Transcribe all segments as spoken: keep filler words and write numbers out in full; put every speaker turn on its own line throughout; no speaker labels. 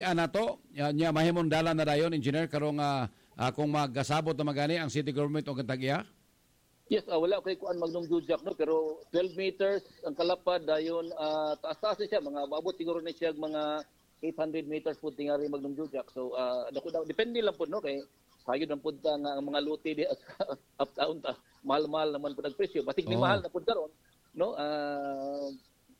Anato, nya mahimong dalan na dayon engineer karong uh, uh, kung magasabot na magani ang city government o Kantagya?
Yes, uh, wala kay kuan Magnum Jujak no, pero twelve meters ang kalapad dayon uh, taas-taas siya, mga maabot siguro na siya mga eight hundred meters pud tingari Magnum Jujak. So uh, dako daw depende lang pud no kay sayo ng pud nga ang mga lote di uptown ta mahal-mahal naman pud ang presyo. Basig ni
Oh.
mahal na pud karon no. Uh,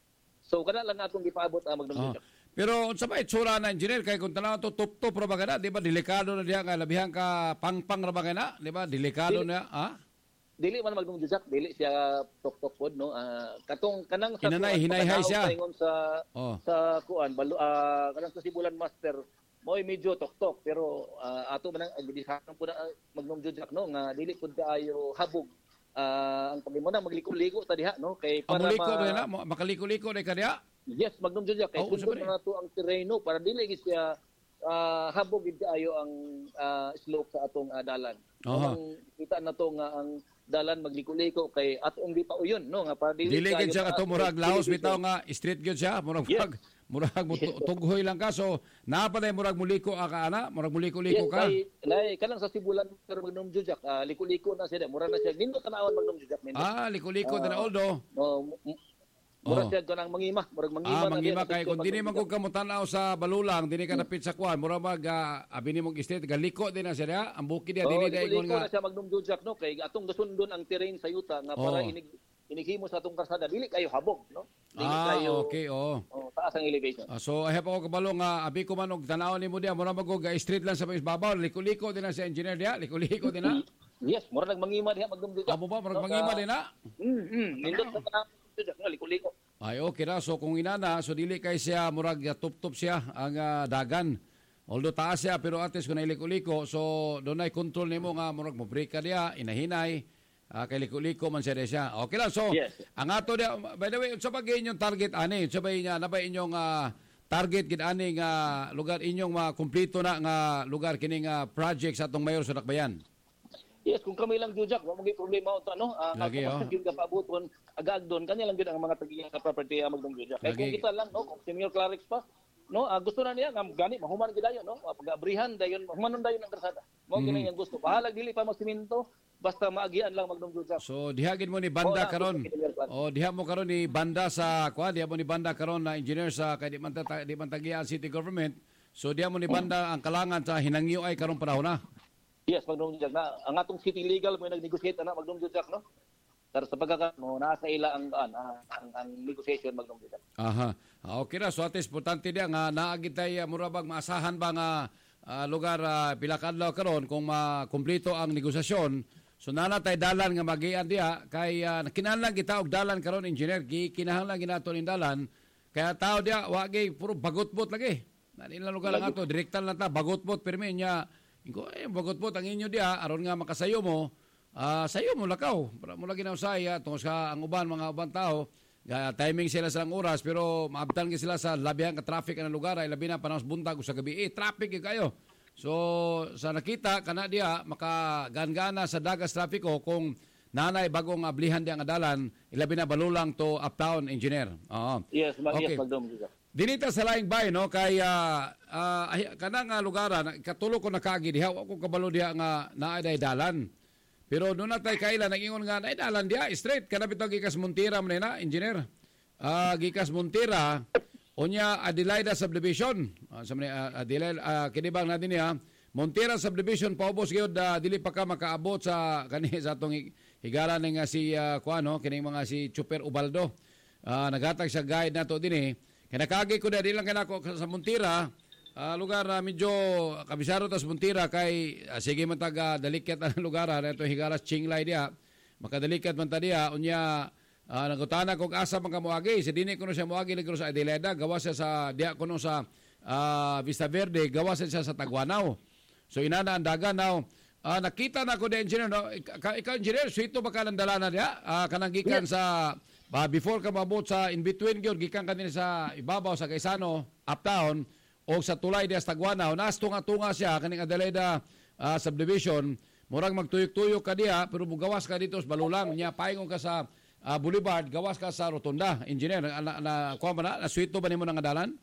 so kana lang atong gipaabot ang Magnum
Oh.
Jujak.
Pero sa ba itsura na engineer kay kung tanaw to tup-tup ra ba kana, di ba delikado na diha ka labihan ka pangpang ra ba kana, di ba? Delikado
Dili.
na, ha?
Dili man Magnum Jujak, dili siya tok-tok pod no. Uh, katong kanang sa
Hinanay,
kuan,
hinay-hay
pagkatao
siya.
paingon sa
Oh.
sa kuan balu uh, kanang sa Sibulan Master mo'y medyo tok-tok pero uh, ato man ang gidisakan po na uh, Magnum Jujak no nga dili pud kaayo habog. Uh, ang pagimo na magliko-liko ta diha no kay para
Amuliko
ma-
ma... na, mo- makaliko-liko na ka diha.
Yes, Magnum Jujak kay
Oo,
sundot
sabi.
na nato ang terreno para dili gid siya uh, habog gid kaayo ang uh, slope sa atong uh, dalan.
Aha.
Ang kita na to nga ang dalan magliko-liko kay atong di pa uyon no nga para dili
Dili gid siya
taas
kato murag
ang
laos
elevation.
bitaw nga street gyud siya, murag
Yes.
murag murag mo
Yes.
tughoy lang ka so naa pa day murag muliko ka ana, murag muliko-liko
Yes,
ka.
kay lay kanang sa Sibulan pero Magnum Jujak uh, liko-liko na siya mura na siya nindot tanawan Magnum Jujak nindot.
Ah, liko-liko
Ah.
din oldo.
No, m- mura
Oh.
siya kanang mangima, murag mangima
Ah,
na
mangima
diya,
kay
sa
kung dini man
Magnum
kung kamutanaw sa balulang, dini ka napit sa kuan, mura mag uh, abi nimo street galiko din na siya diha, ang bukid diha
Jujak.
dili
Oh,
day ingon
liko-liko
nga.
na siya Magnum Jujak no kay atong gasundon ang terrain sa yuta nga para
Oh.
inig inighimo sa atong kalsada dili kayo habog no. Dili
Ah,
kayo
okay, oh.
oh, taas ang elevation.
Ah, so ahep ako kabalo nga abi ko man og tanaw nimo diha, mura mag og street lang sa ibabaw, liko-liko din na sa engineer diha, liko-liko din na.
Yes, mura nag mangima diha Magnum Jujak.
Amo ba murag
No,
mangima
ah,
din na?
Mm, mm, nindot sa kanang Jujak no liko-liko.
Ay okay ra, so kung inana, so dili kay siya murag uh, tup-tup siya ang uh, dagan. Although taas siya pero at least kung nailiko-liko, so doon ay control nimo nga murag mo break ka diha, inahinay. Uh, kay liko-liko man siya siya. Okay lang. So,
Yes.
ang ato diha, by the way, unsa ba gay inyong target ani? Unsa ba inya na ba inyong uh, target gid ani nga lugar inyong makumpleto na nga lugar kining uh, project sa atong mayor sa Dakbayan?
Yes, kung kami lang Jujak, wa mo gi problema unta no. Uh,
Lagi, oh.
Gyud ka pabuton agag doon kanya lang gyud ang mga tagiya sa property ang Magnum Jujak. Kay kung
Lagi.
kita lang no, kung si Mayor Clarix pa no, ah, gusto na niya nga gani mahuman gid dayon no, Ah, pag-abrihan dayon mahumanon dayon ang kalsada. Mo gini ang gusto. Bahalag dili pa mo siminto basta maagian lang Magnum Jujak.
So diha gid mo ni banda
Oo, na,
karon.
gusto ko
O diha mo karon ni banda sa kuan, diha mo ni banda karon na engineer sa kay di man ta, di man tagian city government. So diha mo ni banda ang kalangan sa hinangyo ay karon panahon na.
Yes, Magnum Jujak na ang atong city legal mo nag-negotiate ana Magnum Jujak no. Pero sa pagkaka mo nasa ila ang ang, ang, ang negotiation Magnum Jujak.
Aha. Ah, okay ra, so at least importante diha nga naagi tay uh, murabag maasahan ba nga ah, lugar uh, pila ka adlaw karon kung makumpleto ang negosasyon. So nana tay dalan nga magian diha kay uh, kinahanglan kita og dalan karon engineer, gi kinahanglan ginato ning dalan kaya tao diha wa gay puro bagot-bot lagi. Nanilang lugar lang ato direktal na ta bagot-bot permi nya. Ingo eh bagot-bot ang inyo diha aron nga makasayo mo. Ah, sayo mo lakaw para mo lagi na usaya tungod sa ang uban mga uban tao ga timing sila sa oras pero maabtan gi sila sa labihan ka traffic ang lugar ay labi na panahon sa buntag o sa gabi eh traffic gyud kayo. So sa nakita kana diha makagangana sa dagas traffic ko kung nanay bagong ablihan di ang adalan ilabi na balulang to uptown engineer. Oo.
Yes, mag
Okay.
yes Magnum Jujak.
Dinita sa laing bay no kay uh, uh, kanang uh, lugaran katulo ko nakagi diha wa ko kabalo diha nga naay day dalan. Pero doon na tayo kaila, nag-ingon nga, ay dalan dia, straight, kanapit ang gikas Montira man na, engineer. Uh, gikas Montira, onya Adelaida Subdivision. Uh, sa uh, Adelaida, uh, kinibang natin niya, Montira Subdivision, paubos gyud uh, dili pa ka makaabot sa, kani, sa atong higala nga si, uh, kuano, kining mga si Chuper Ubaldo. Uh, naghatag sa guide na to din eh. Kinakagi ko na, di lang kanako sa Montira, Uh, lugar na uh, medyo kabisaro tas Montira kay uh, sige man taga dalikat ang lugar na ito higalas Chinglay dia makadalikat man ta dia unya uh, nagutana kog asa man ka moagi si dini kuno siya moagi ligro sa Adelaida gawas siya sa dia kuno sa uh, Vista Verde gawas siya sa Taguanaw so inana ang dagan now uh, nakita na ko de engineer no ikaw, ikaw engineer suito ba ka ng dalana dia uh, kanang gikan sa uh, before ka mabot sa in between gyud gikan kanina sa ibabaw sa Gaisano uptown o sa tulay di Astagwanaw, nas tunga-tunga siya kaning Adelaida uh, subdivision, murag magtuyok-tuyok ka diha, pero gawas ka dito sa Balulang, niya paingon ka sa uh, Boulevard, gawas ka sa Rotunda, engineer, na, na, na, kuha ba na, nasuito ba nimo ng adalan?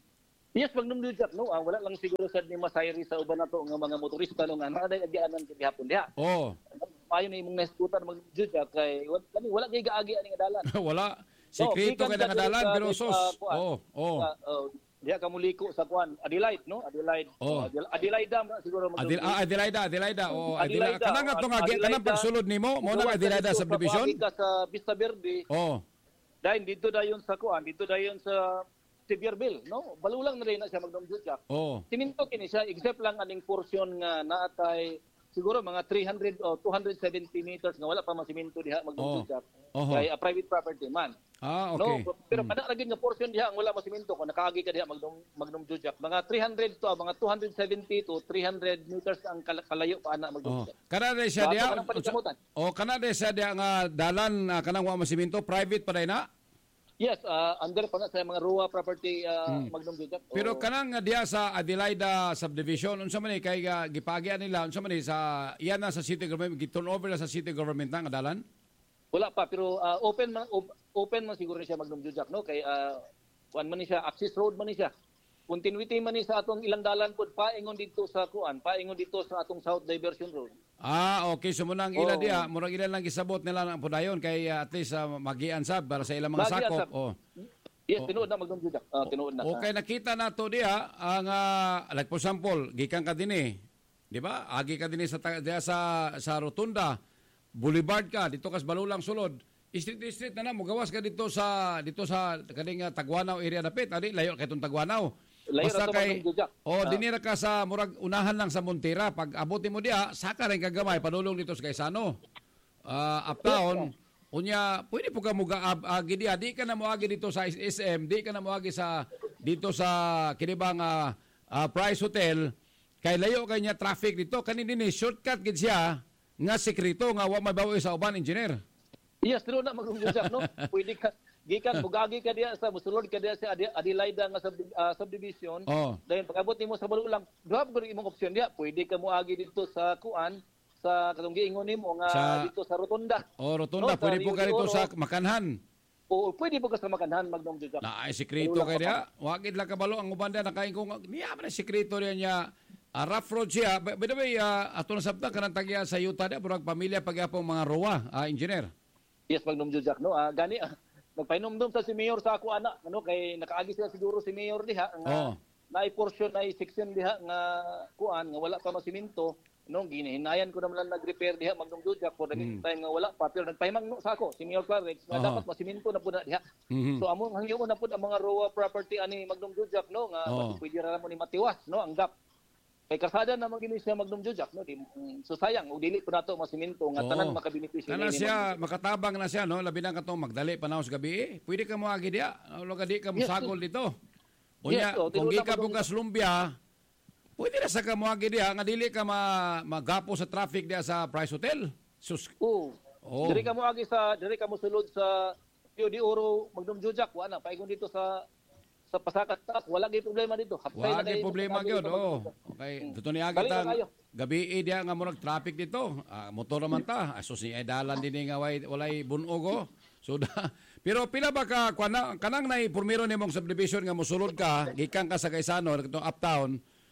Yes, Magnum Jujak, no, ah, wala lang siguro sad ni Masayri sa uban nato nga mga motorista no nga naa day agianan kay hapon diha.
Oh.
Mayo ni imong naskutan Magnum Jujak kay wala kani wala kay gaagi ani nga dalan.
Wala. Sikreto kay nga dalan pero sos. Oh, oh.
Uh, uh, diha ka muliko sa kuan Adelaide, no? Adelaide.
Oh.
Uh, Adelaide dam siguro Magnum.
Adil, ah, Adelaida, Adelaida. Oh, Adelaida.
Adelaida.
Kanang nga to nga kanang pagsulod nimo, mo na Adelaida subdivision.
Ka sa Vista Verde.
Oh.
Dahil dito dayon sa kuan, dito dayon sa Sevierville, no? Balulang na rin na siya Magnum Jujak.
Oh.
Siminto kini siya, except lang aning portion nga naatay siguro mga three hundred o two hundred seventy meters nga wala pa masiminto diha Magnum Jujak.
Oh.
Kay a private property man.
Ah, okay.
No, pero hmm. kada ra nga portion diha ang wala masiminto kung nakaagi ka diha Magnum Magnum Jujak. Mga three hundred to mga two hundred seventy to three hundred meters ang kal- kalayo pa ana Magnum Jujak.
Oh. Kana de siya diha.
Oh,
kana de siya diha nga dalan uh, kanang wa masiminto private pa day na.
Yes, uh, under pa na sa mga R U A property uh, hmm. Magnum Jujak.
Pero kanang nga diya sa Adelaida subdivision unsa man ni kay uh, gipagian nila unsa man ni sa iyan na sa city government gi-turn over na sa city government na nga dalan?
Wala pa pero uh, open man op- open man siguro siya Magnum Jujak no kay uh, kuan man ni siya access road man ni siya. Continuity man ni sa atong ilang dalan pud paingon dito sa kuan, paingon dito sa atong South Diversion Road.
Ah, okay. So munang ila oh. diya, murag ila lang gisabot nila ang pudayon kay uh, at least uh, magian sab para sa ilang mga
Magian
sakop.
Sab.
Oh.
Yes,
oh.
tinuod na Magnum Jujak. Uh, tinuod na.
Okay, nakita nato diya ang uh, like for example, gikan ka dinhi, di ba? Agi ka dinhi sa diya sa sa Rotunda, Boulevard ka dito kas Balulang sulod. Street street na na mo gawas ka dito sa dito sa kaning uh, Tagwanaw area dapit, adi layo kay tong Tagwanaw. Basta kay oh, uh, dinira ka sa murag unahan lang sa Montera. Pag abuti mo diha, saka rin kagamay padulong dito sa Kaisano. Uh, uptown, unya pwede po ka mo agi diha. Di ka na moagi dito sa S M, di ka na moagi sa dito sa kinibang uh, uh, Price Hotel. Kay layo kay nya traffic dito. Kani dinhi shortcut gid siya nga sekreto nga wa mabawi sa uban engineer.
Yes, pero na magungusap no. Pwede ka gikan bugagi ka diya sa musulod ka diya sa Adelaida nga sub, uh, subdivision.
Oh.
Dahil pag abot nimo sa Balulang, duha gyud imong opsyon diya. Pwede ka moagi dito sa kuan sa katong giingon nimo nga sa, dito sa Rotunda.
Oh, Rotunda, no, pwede po ka dito sa Makanhan.
O pwede po ka sa Makanhan Magnum Jujak.
Na ay sekreto kay diya. Wa gid lang kabalo ang uban diya nakain ko niya man sekreto diya niya. Uh, rough road siya. By the way, uh, ato na sabta kanang tagya sa Utah diya purag pamilya pagyapong mga rowa, uh, engineer.
Yes, Magnum Jujak no. Uh, gani uh, nagpainomdom sa si Mayor sa ako ana ano kay nakaagi sila siguro si Mayor diha nga oh. naay portion ay section diha nga kuan nga wala pa masiminto no ginahinayan ko naman lang nag-repair diha Magnum Jujak for the mm. time nga wala pa pero nagpahimang no sa ako si Mayor Clarex nga uh-huh. dapat masiminto na pud na diha. Mm-hmm. So among hangyo na pud ang mga R U A property ani Magnum Jujak no nga oh. pwede ra mo ni matiwas no ang gap. Kay kasada na magini siya Magnum Jujak no di, so sayang og dili po nato masiminto nga tanan makabenepisyo
ni siya makatabang na siya no labi na katong magdali panaw sa gabi eh. Pwede ka mo agi diya ulo ka di ka mo sagol dito unya yes, so, kung gi ka bukas lumbia pwede na sa ka mo agi diya nga dili ka ma magapo sa traffic diya sa Price Hotel sus
oh, oh. Diri ka mo agi sa diri ka mo sulod sa Pio de Oro Magnum Jujak wa na paigon dito sa sa Pasakat tak wala gyud problema dito. Haptay
na gyud problema gyud. Oh. Okay, tuto ni agit ang gabi eh, dia nga murag traffic dito. Ah, motor man ta. Asos ni dalan dinhi nga way walay bunog oh. So da, pero pila ba ka kana kanang nay pormero nimong subdivision nga mosulod ka gikan ka sa Kaisano katong uptown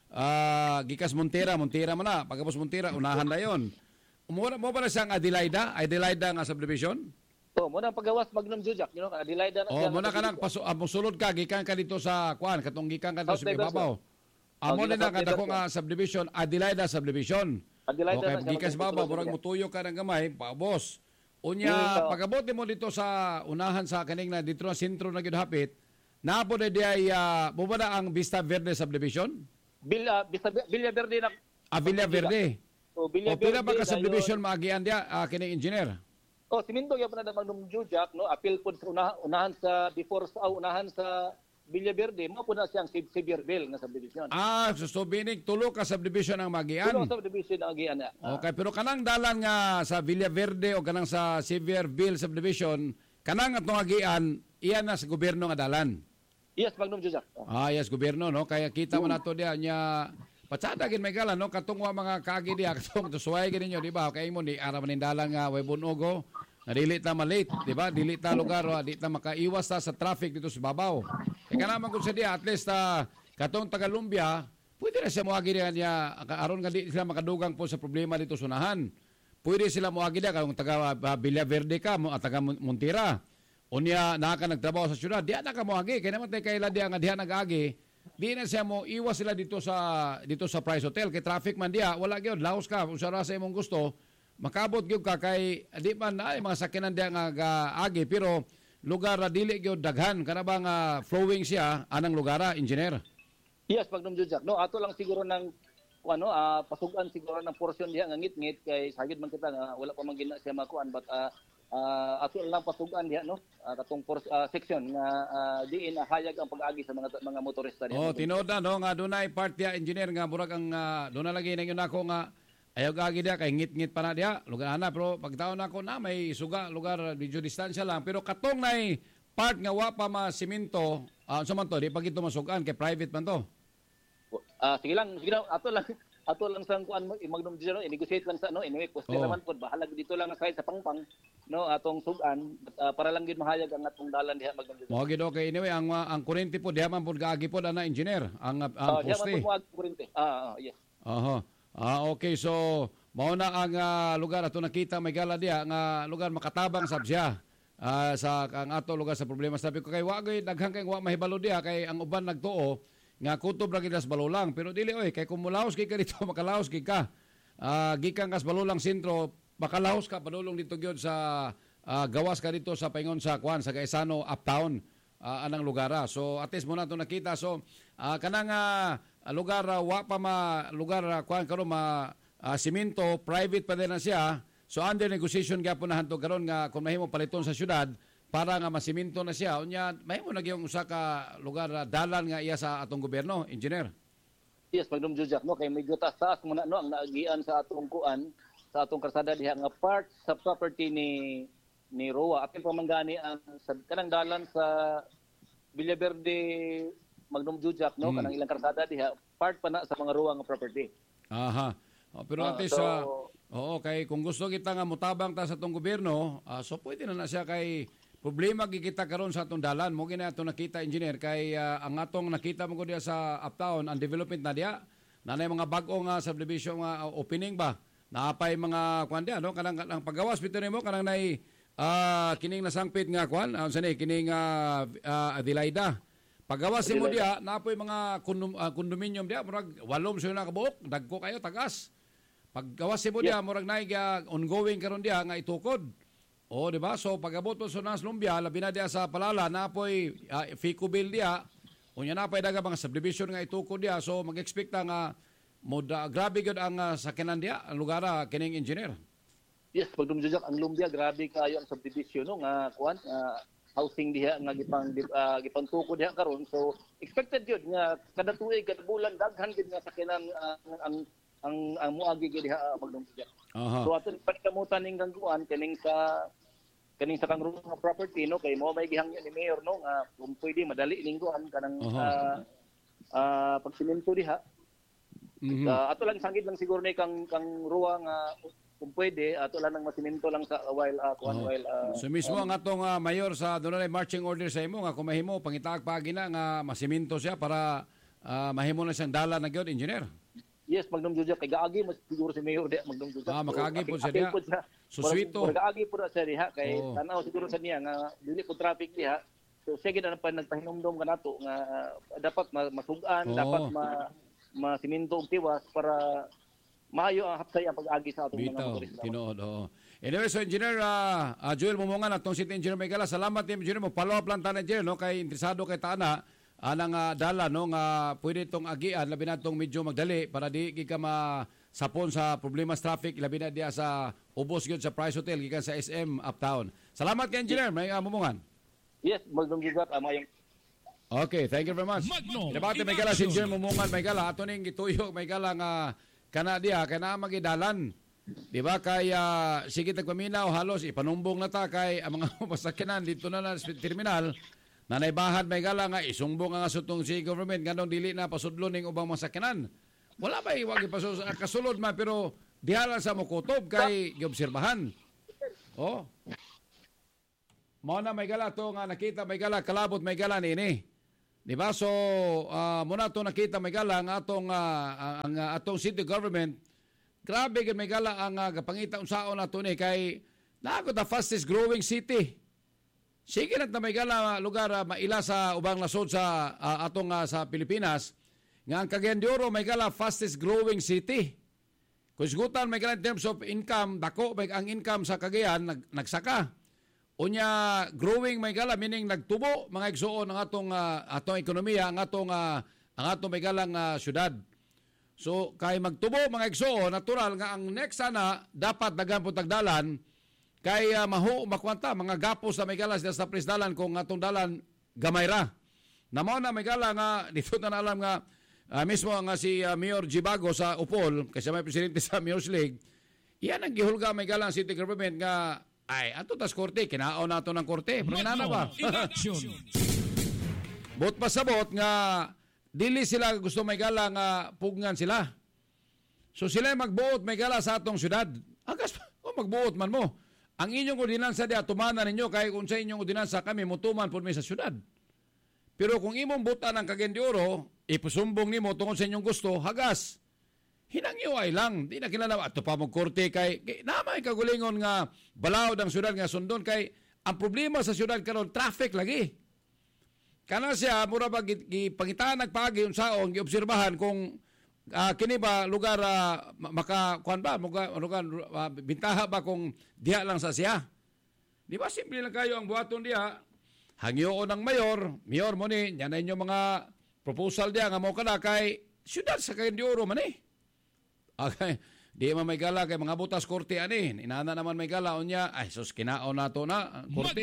ah gikas Montera, Montera man na. Pagkapos Montera unahan dayon. Umura mo ba na siyang Adelaida? Adelaida nga subdivision?
Oh, mo na pagawas Magnum Jujak, you know, Adelaida na.
Oh, mo na kanang paso sulod ka gikan ka dito sa kuan, katong gikan ka dito sa Ibabaw. Amo na na kada ko nga subdivision, Adelaida subdivision.
Adelaida
okay, gikan sa Ibabaw, murag mutuyo ka ng gamay, paubos. Unya, pagabot mo dito sa unahan sa kaning na dito na sentro na gyud hapit, napo na di ay uh, bubada ang Vista Verde subdivision?
Villa Vista Villa Verde na.
Ah, Villa Verde.
Oh, Villa
Verde. O pila ba ka subdivision maagian dia uh, kining engineer?
Oh, siminto gyud na Magnum Jujak no, appeal pud sa unahan, unahan sa before sa unahan sa Villa Verde, mo pud na siyang Sevierville nga subdivision.
Ah, so, so binig tulo ka subdivision ang magian.
Tulo subdivision ang magian.
Uh, okay, pero kanang dalan nga sa Villa Verde o kanang sa Sevierville subdivision, kanang atong agian, iyan na sa gobyerno nga dalan.
Yes, Magnum Jujak.
Ah, yes, gobyerno no, kaya kita mo nato diya nya patsada gid may galan no katong mga kaagi diya katong tusuway gid ninyo di ba kay mo ni ara man dalan nga way bunogo nga dili ta malate di ba dili ta lugar di ta makaiwas ta sa traffic dito sa babaw kay kana man gud sa diya at least uh, Katong taga Lumbia, pwede na siya moagi niya aron nga di sila makadugang po sa problema dito sunahan. Pwede sila moagi niya kung taga uh, Villaverde ka, mo taga Montira. Unya na ka nagtrabaho sa syudad, di na ka moagi kay naman tay kaila diha nga diha nag-agi. Di na siya mo iwas sila dito sa dito sa Price Hotel kay traffic man diha, wala gyud laos ka kung sa imong gusto. Makabot gyud ka kay di man na mga sakyanan diha nga agi pero lugar na dili gyud daghan kana ba nga flowing siya anang lugar, engineer.
Yes, Magnum Jujak. No, ato lang siguro ng ano, uh, pasugan siguro ng porsyon diha nga ngit-ngit kay sagid man kita nga wala pa man gina siya makuan but uh, uh, ato lang pasugan diha no. Uh, katong pors- uh, section nga uh, diin uh, hayag ang pag-agi sa mga mga motorista diha.
Oh, tinuod na no nga dunay part diha engineer nga murag ang uh, doon na lagi na yun ako nga ayaw agi diha kay ngit-ngit pa na diha lugar ana pero pagtaon nako na may suga lugar medyo distansya lang pero katong nay part nga wa pa ma semento uh, sa man to di pag ito masugan kay private man to.
Ah, uh, sige lang, sige lang, ato lang, ato lang sa kuan mo, Magnum Jujak, i-negotiate lang sa no, anyway, poste
oh.
naman po, bahala dito lang sa sa pangpang, no, atong sugan, uh, para lang gid mahayag ang atong dalan diha Magnum Jujak.
Mo gid okay, anyway, ang uh, ang kurente po diha man pud gaagi pod ana engineer, ang uh, ang
uh,
poste.
Diha man po kurente. Ah, uh, yes.
Aha. Ah, okay, so mao na ang uh, lugar ato nakita may gala diha nga lugar makatabang sab siya. Uh, sa ang ato lugar sa problema sabi ko kay wa gay daghang kay wa mahibalo diha kay ang uban nagtuo nga kutob ra gidas balulang pero dili oy kay kung mulaos kay ka dito makalaos kay ka uh, gikan kas balulang sentro makalaos ka padulong dito gyud sa uh, gawas ka dito sa paingon sa kuan sa Gaisano uptown uh, anang lugara so at least mo na to nakita so uh, kanang uh, lugar uh, wa pa ma lugar uh, kuan karon ma uh, simento private pa din na siya so under negotiation gyapon na hanto karon nga kung mahimo paliton sa syudad para nga masiminto na siya unya mahimo na gyung usa ka lugar uh, dalan nga iya sa atong gobyerno engineer.
Yes, Magnum Jujak no kay medyo taas mo na no ang naagian sa atong kuan sa atong karsada diha nga part sa property ni ni Roa apil pa man gani ang sa kanang dalan sa Villaverde Magnum Jujak no hmm. kanang ilang karsada diha part pa na sa mga Roa nga property.
Aha. Oh, pero uh, ate
so,
sa oo kay kung gusto kita nga mutabang ta sa atong gobyerno uh, so pwede na na siya kay problema gikita karon sa atong dalan mo gina ato nakita engineer kay uh, ang atong nakita mo ko diya sa uptown ang development na diya nanay mga bag-o nga subdivision nga uh, opening ba naapay mga kwan diya no kanang ang paggawas bitaw nimo kanang nay uh, kining nasangpit nga kwan uh, sani kining uh, uh, Adelaida paggawas mo diya naapay mga kondom, uh, condominium diya murag walom so na kabuok dagko kayo tagas paggawas mo diya murag nay uh, ongoing karon diya nga itukod. Oh, di ba? So pagabot mo sa Nas Lumbia, labi na diya sa Palala, napoy uh, Fico Bill diya, unya napoy daga mga subdivision nga itukod diya. So mag-expect nga moda grabe gyud ang uh, sakinan diya, ang lugar uh, kining engineer.
Yes, Magnum Jujak ang Lumbia grabe kayo ang subdivision no nga kuan uh, housing diha nga gipang uh, gipang tukod diha karon. So expected gyud nga kada tuig kada bulan daghan gyud nga sakinan uh, ang ang ang muagi gyud diha uh, Magnum Jujak.
Uh-huh.
So ato panikamutan ning gangguan kining sa kining sa kang nga property no kay mo may gihangyo ni mayor no nga kung pwede madali lingguan kanang uh-huh. uh, uh, pagsimento diha. Mm-hmm. Uh, ato lang sangid lang siguro ni kang kang ruwa nga kung pwede ato lang nang masimento lang sa while uh, kuan uh-huh. while uh,
so mismo um, ang atong uh, mayor sa dunay marching order sa imo nga kung mahimo pangitaag pagi na nga masimento siya para uh, mahimo na siyang dala na gyud engineer.
Yes, Magnum Jujak kay gaagi mas siguro si Mayor di Magnum Jujak.
Ah, makaagi po siya diha. Suswito.
Gaagi po siya diha kay oh. Tanaw siguro sa niya nga dili po traffic diha. So siya gid ang nagpahinomdom kanato nga uh, dapat masugan, oh. dapat ma masiminto og tiwas para maayo ang hapsay ang pag-agi sa atong
Bitaw,
mga motorista.
Tinuod, oo. Anyway, so engineer uh, uh, Joel Mumungan atong City Engineer Maygala, salamat din engineer mo. Follow up lang ta engineer no kay interesado kay Tana. Anang uh, dala no nga pwede tong agian labi na tong medyo magdali para di gika masapon sa problema sa traffic labi na diya sa ubos gyud sa Price Hotel gikan sa S M Uptown. Salamat kay engineer may uh, Mumungan.
Yes, Magnum Jujak amayong.
Okay, thank you very much. Debate may gala si engineer Mumungan may gala ato ning gituyo may gala nga kana diya kay na magidalan. Di ba kay uh, sige tagpaminaw halos ipanumbong na ta kay ang mga masakyanan dito na na sa terminal. Nanaybahan may gala nga isumbong nga sutong si government nganong dili na pasudlon ning ubang masakyanan. Wala ba iwag ipasus kasulod man pero dihala sa mokutob kay giobserbahan. Oh. Mao na may gala to nga nakita may gala kalabot may gala nini. Di ba? So, uh, muna ito nakita may gala ang atong, uh, ang uh, atong city government, grabe gid may gala ang uh, kapangita unsaon nato ni kay naako the fastest growing city. Sige na may gala lugar uh, maila sa ubang nasod sa uh, atong uh, sa Pilipinas nga ang Cagayan de Oro may gala fastest growing city. Kung sigutan may gala in terms of income, dako may ang income sa Cagayan nag, nagsaka. Unya growing may gala meaning nagtubo mga igsuon ang atong uh, atong ekonomiya, ang atong uh, ang atong may galang uh, syudad. So kay magtubo mga igsuon, natural nga ang next sana dapat daghan pud tagdalan kay uh, mahu makwanta mga gapos sa may galas sa presdalan kung atong dalan gamay ra. Namo na may gala nga dito na alam nga uh, mismo nga si uh, Mayor Gibago sa Upol kasi may presidente sa Mayor's League. Iyan ang gihulga may galang city government nga ay, ato tas korte, kinaon nato ng korte. Pero inana ba? Bot pasabot nga, dili sila gusto may gala nga pugngan sila. So sila magbuot may gala sa atong syudad. Agas, o magbuot man mo. Ang inyong ordinansa diya, tumana ninyo, kaya kung sa inyong ordinansa kami, mutuman po may sa syudad. Pero kung imong buta ng Cagayan de Oro, ipusumbong nimo tungkol sa inyong gusto, hagas. Hinangyoay lang, di na kilala ato pa mo korte kay, kay namay kagulingon nga balaod ang syudad nga sundon kay ang problema sa syudad karon traffic lagi. Kana siya mura ba gipangitaan nagpagi unsaon giobserbahan kung uh, kini ba lugar uh, maka kuan ba muga lugar uh, bintaha ba kung diha lang sa siya. Di ba simple lang kayo ang buhaton diha. Hangyoon ang mayor, mayor mo ni yan inyo mga proposal diha nga mo kana kay syudad sa Cagayan de Oro man eh. Okay, di man may gala kay mga butas korte ani. Inana naman may gala unya, ay sus kinaon nato na korte.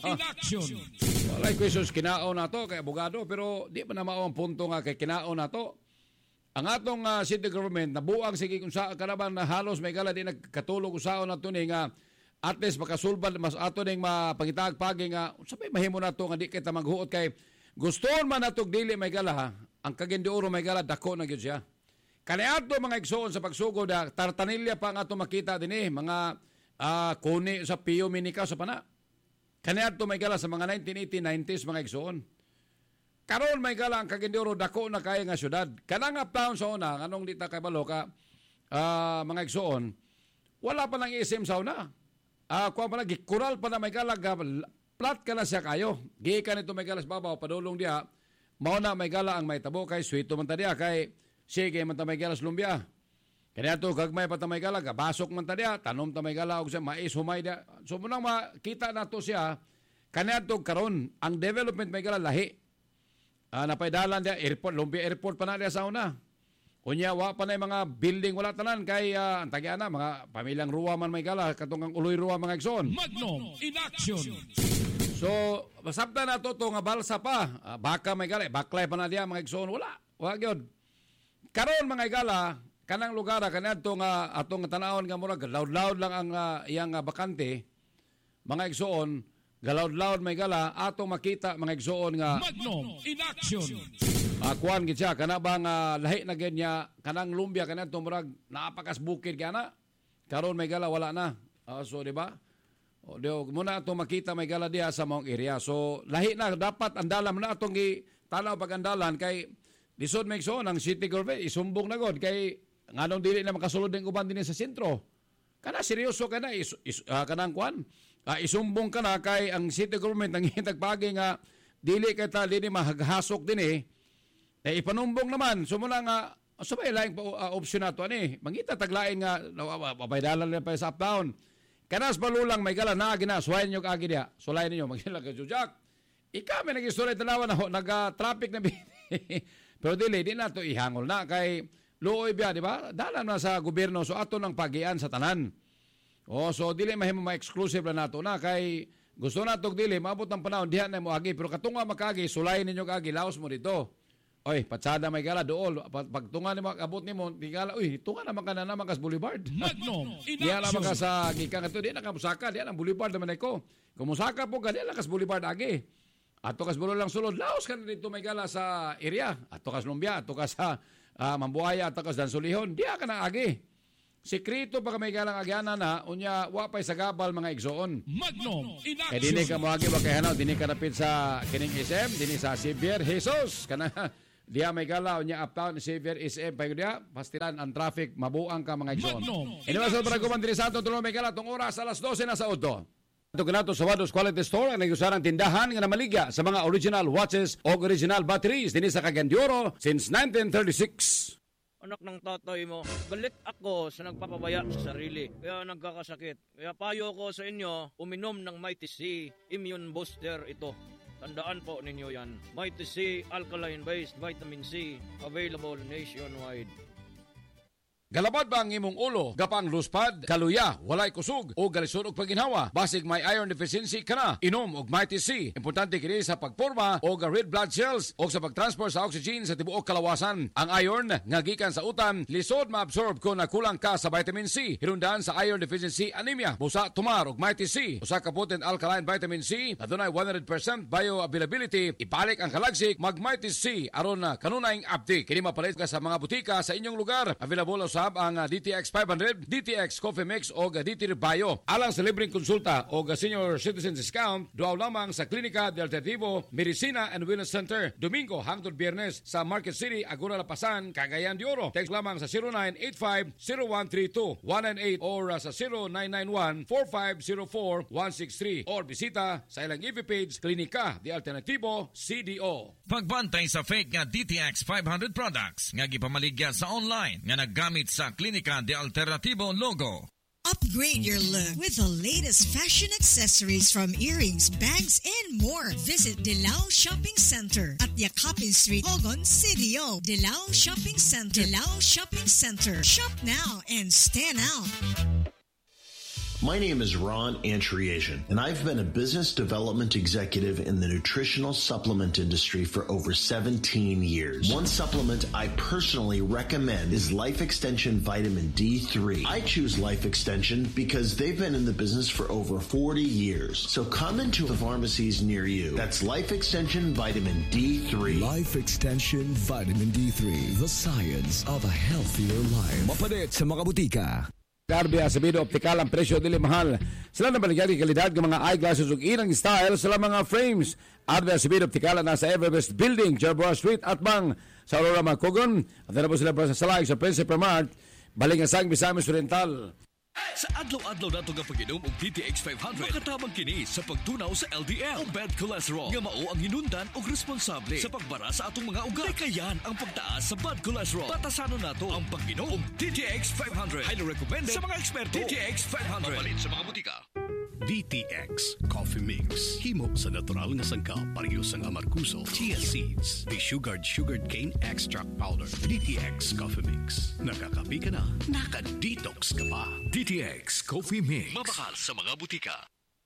Walay ko sus kinaon nato kay abogado pero di pa na mao ang punto nga kay kinaon nato. Ang atong uh, city government nabuang sige kung sa kanaban na halos may gala di nagkatulog usaon nato ni nga at least makasulban mas ato ning mapangitag pagi nga unsa may mahimo nato nga di kay ta maghuot kay guston man natog dili may gala ha. Ang Cagayan de Oro may gala dako na gyud siya. Kaniadto mga igsoon sa pagsugod na tartanilya pa nga ito makita din eh, mga uh, kuni sa Pio Minica sa pana. Kaniadto may gala sa mga nineteen eighties, nineties mga igsoon. Karon may gala ang Cagayan de Oro dako na kaya nga syudad. Kanang uptown sa una, anong dita kay Baloka, uh, mga igsoon, wala pa lang isim sa una. Uh, kuha pa lang, gikural pa na may gala, plat ka na siya kayo. Gikan ito may gala sa babaw, padulong diha, mauna may gala ang may tabo kay suito man ta diha kay sige man ta may gala sa lumbia. Kaya ito gagmay pa ta may gala, gabasok man ta diha, tanom ta may gala og sa mais humay diha. So munang makita nato siya kanya ito karon ang development may gala lahi. Uh, napaydalan diha airport, lumbia airport pa na diha sa una. Unya wa pa na mga building wala tanan kay uh, ang tagya na mga pamilyang ruwa man may gala katong ang uloy ruwa mga igsoon.
Magnum in action.
So masabta na to to nga balsa pa, uh, baka may gala, baklay pa na diha mga igsoon wala. Wa gyud. Karon mga igala, kanang lugar kanadto nga atong tanawon nga murag loud-loud lang ang uh, iyang uh, bakante. Mga igsoon, galaud-loud may gala atong makita mga igsoon nga
Magnum in action.
Uh, kuan gid siya kana bang uh, lahi na gid niya kanang lumbia kanadto murag napakas bukid kana. Karon may gala wala na. Uh, so di ba? O dio muna atong makita may gala diha sa mong area. So lahi na dapat andalan na atong gitanaw pagandalan kay lisod may igsoon ang city government isumbong na god kay nganong dili na makasulod ning uban dinhi sa sentro. Kana seryoso kana is, is, uh, kanang kuan. Uh, isumbong kana kay ang city government nang hitagpagi nga dili kay ta dili mahaghasok dinhi. Eh ipanumbong naman sumuna nga so may laing uh, option nato ani. Mangita taglain nga pabaydalan na pa sa uptown. Kanas balulang may gala na gina suwayan nyo agi diha. Sulayan ninyo magila ka jujak. Ika may nag-istorya tanawan na nag-traffic na pero dili, di na ito ihangol na. Kay luoy biya, di ba? Dalan na sa gobyerno. So ato ng pagian sa tanan. O, so dili mahimo ma-exclusive na nato na. Kay gusto na ito dili, maabot ng panahon, dihan na mo agi. Pero katunga makagi, sulayin ninyo agi, laos mo dito. Oy, patsada may gala, dool. Pagtunga ni mo, abot ni mo, di gala, uy, tunga naman ka na naman kas Boulevard.
Magnum in
diyan naman ka
action.
sa gikang ito, diyan na ka musaka, diyan ang Boulevard naman ako. Kung musaka po ka, diyan lang kas Boulevard agi. Ato kas bulo lang sulod, laos ka na dito may gala sa area. Ato kas lumbia, ato kas sa uh, Mambuaya, ato kas Dansulihon, diya ka na agi. Sikreto pa kami galang agyanan na, unya wapay sa gabal mga igsoon.
Magnum in
Kaya dini ka
action.
moagi wa kay hanaw, dini ka napit sa kining S M, dini sa Xavier Jesus. Kana diya may gala unya uptown ni Xavier S M pa diya, pastilan ang traffic, mabuang ka mga igsoon.
Magnum.
Iniwas sa Barangay diri sa aton tulo may gala tong oras alas dose na sa auto. Ito kanato sa Wados Quality Store ang nagusarang tindahan nga namaligya sa mga original watches o original batteries dinhi sa Cagayan de Oro since nineteen thirty-six.
Anak ng tatay mo, galit ako sa nagpapabaya sa sarili. Kaya nagkakasakit. Kaya payo ko sa inyo, uminom ng Mighty C Immune Booster ito. Tandaan po ninyo yan. Mighty C Alkaline-based Vitamin C, available nationwide.
Galabad ba ang imong ulo, gapang luspad, kaluya, walay kusog o galisod og paginhawa? Basig may iron deficiency kana, inom og Mighty C. Importante kini sa pagporma og red blood cells o sa pagtransport sa oxygen sa tibuok kalawasan. Ang iron nga gikan sa utan lisod maabsorb kung nakulang ka sa vitamin C. Hinungdan sa iron deficiency anemia, busa tumar og Mighty C. Usa ka potent alkaline vitamin C na dunay one hundred percent bioavailability. Ibalik ang kalagsik mag Mighty C aron na kanunayng update. Kini mapalit ka sa mga butika sa inyong lugar. Available sa ang D T X five hundred, D T X Coffee Mix o D T Bio. Alang sa libreng konsulta o senior citizen discount, duaw lamang sa Klinika de Alternativo, Medicina and Wellness Center, Domingo hangtod Biyernes sa Market City, Agora Lapasan, Cagayan de Oro. Text lamang sa zero nine eight five zero one three two one nine eight or sa zero nine nine one four five zero four one six three or bisita sa ilang I V page Klinika de Alternativo C D O.
Pagbantay sa fake nga D T X five hundred products nga gipamaligya sa online nga naggamit sa Klinika de Alternativo logo.
Upgrade your look with the latest fashion accessories from earrings, bags, and more. Visit Dilao Shopping Center at Yakapin Street, Hogon, City O. Dilao Shopping Center. Dilao Shopping Center. Shop now and stand out.
My name is Ron Antriasian, and I've been a business development executive in the nutritional supplement industry for over seventeen years. One supplement I personally recommend is Life Extension Vitamin D three. I choose Life Extension because they've been in the business for over forty years. So come into the pharmacies near you. That's Life Extension Vitamin D three.
Life Extension Vitamin D three, the science of a healthier life. Mapalit sa mga butika.
Darby Acevedo Optical ang presyo dili mahal. Sila na baligyan ng kalidad ng mga eyeglasses ug inang style sa mga frames. Darby Acevedo Optical na sa Everbest Building, Jerboa Street at bang sa Aurora Macogon. At na po sila sa Salay sa Principal Mart, Balingasang, Misamis Oriental.
Sa adlaw-adlaw nato nga pag-inom og D T X five hundred, makatabang kini sa pagtunaw sa L D L o bad cholesterol nga mao ang hinundan og responsable sa pagbara sa atong mga ugat. Kayan ang pagtaas sa bad cholesterol. Batasanon nato ang pag-inom og D T X five hundred. Highly recommended sa mga eksperto. D T X five hundred. Mapalit sa mga butika.
D T X Coffee Mix. Himo sa natural nga sangkap pareho sang amarkuso, chia seeds, desugared sugared cane extract powder. D T X Coffee Mix. Nakakapi ka na, naka-detox ka pa.
D T X Coffee Mix. Mabakal sa mga butika.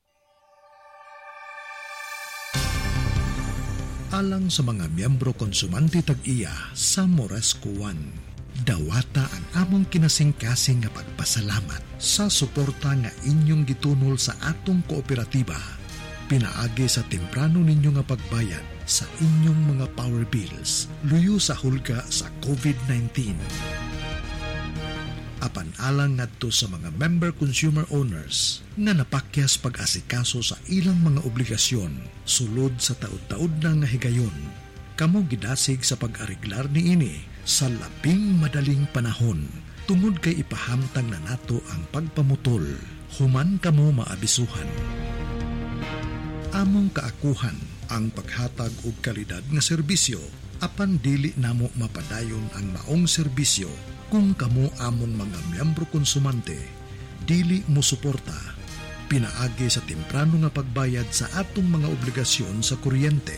Alang sa mga miyembro konsumante tag-iya sa Moresco One, dawata ang among kinasing-kasing nga pagpasalamat sa suporta nga inyong gitunol sa atong kooperatiba. Pinaagi sa temprano ninyo nga pagbayad sa inyong mga power bills, luyo sa hulga sa COVID nineteen. Apan alang ngadto sa mga member consumer owners nga napakyas pag-asikaso sa ilang mga obligasyon sulod sa taud-taud na nga higayon, kamo gidasig sa pag-ariglar niini sa labing madaling panahon tungod kay ipahamtang na nato ang pagpamutol human kamo maabisuhan. Among kaakuhan ang paghatag og kalidad nga serbisyo apan dili namo mapadayon ang maong serbisyo kung kamo among mga miyembro konsumante dili mo suporta. Pinaagi sa temprano nga pagbayad sa atong mga obligasyon sa kuryente.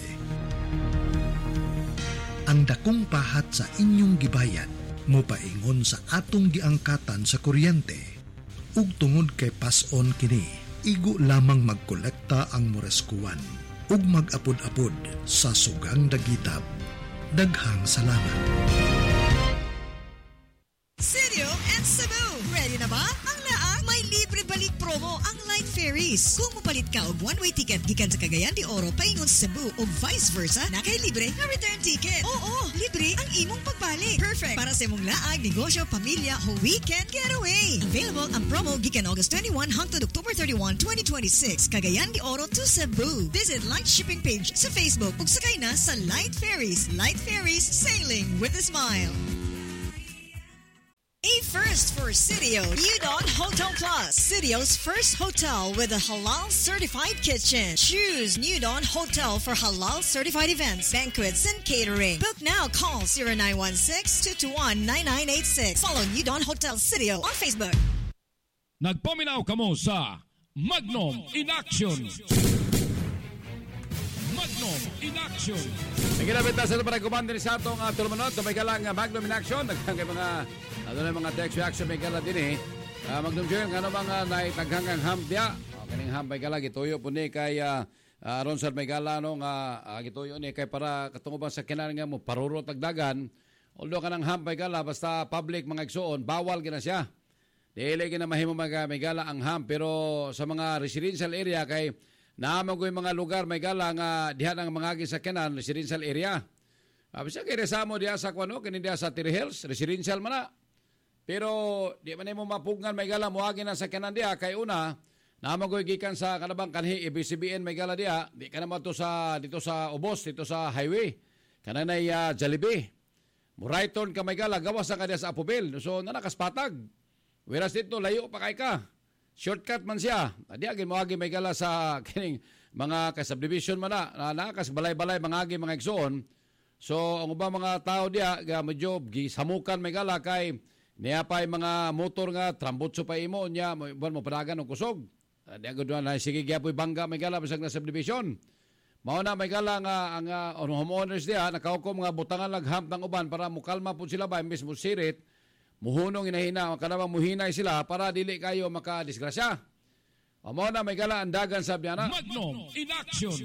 Ang dakong pahat sa inyong gibayad mo paingon sa atong giangkatan sa kuryente. Ug tungod kay pason kini, igo lamang magkolekta ang Morescuan ug mag-apod-apod sa sugang dagitab. Daghang salamat.
Sirio and Cebu. Ready na ba? Ang laang may libre balik balik promo ang Light Ferries. Kung mapalit ka og one-way ticket gikan sa Cagayan de Oro paingon sa Cebu o vice versa, na kay libre nga return ticket. Oo, libre ang imong pagbalik. Perfect para sa imong laag, negosyo, pamilya o weekend getaway. Available ang promo gikan August twenty-first hangtod October thirty-first, twenty twenty-six. Cagayan de Oro to Cebu. Visit Light Shipping page sa Facebook ug sakay na sa Light Ferries. Light Ferries, sailing with a smile. A first for Sitio Udon Hotel Plus. Sitio's first hotel with a halal certified kitchen. Choose Udon Hotel for halal certified events, banquets, and catering. Book now. Call zero nine one six, two two one, nine nine eight six. Follow Udon Hotel Sitio on Facebook.
Nagpaminaw kamo sa Magnum in Action. Magnum in Action.
Nagkinabita sa ito para kumanda ni sa atong uh, tulumanot. May galang uh, Magnum in Action. Nagkangay mga ano na mga text reaction may gala din eh. Uh, Magnum Junior, ano mga naitaghangang ham diya? O, kaning ham may gala, gituyo po ni kay uh, uh, Ronsard may gala no, nga uh, gituyo ni kay para katungubang sa kinan nga mo paruro tagdagan. Although kanang ham may gala, basta public mga igsoon, bawal gina siya. Dili gina mahimo mga may gala ang ham, pero sa mga residential area kay naamang ko yung mga lugar may gala nga diha ng mga gisakyanan, residential area. Abi siya kay resamo diha sa kuno, kini diha sa Tiri Hills, residential man na. Pero di man mo mapugngan may gala moagi na sa kanan diha kay una namagoy gikan sa kanabang kanhi A B C B N may gala diha di kana mo to sa dito sa Ubos dito sa highway kananay uh, Jollibee murayton ka may gala gawas sa kadiya sa Apobel so nanakaspatag whereas dito layo pa kay ka shortcut man siya di agin moagi may gala sa kining mga ka subdivision man na nakas balay-balay mga agi mga igsoon so ang ubang mga tao diha ga medyo gisamukan may gala kay niya pa mga motor nga, trambutso pa imo, niya, buwan mo padagan ng kusog. Di agad doon, sige gyapoy bangga, may gala, basag na subdivision. Mauna, may gala nga, ang uh, homeowners diya, nakaukom nga butangan laghamp ng uban para mukalma po sila ba, imbis mo sirit, muhunong inahina, kanabang muhinay sila para dili kayo makadisgrasya. Mauna, may gala, andagan sa biyana.
Magnum in Action.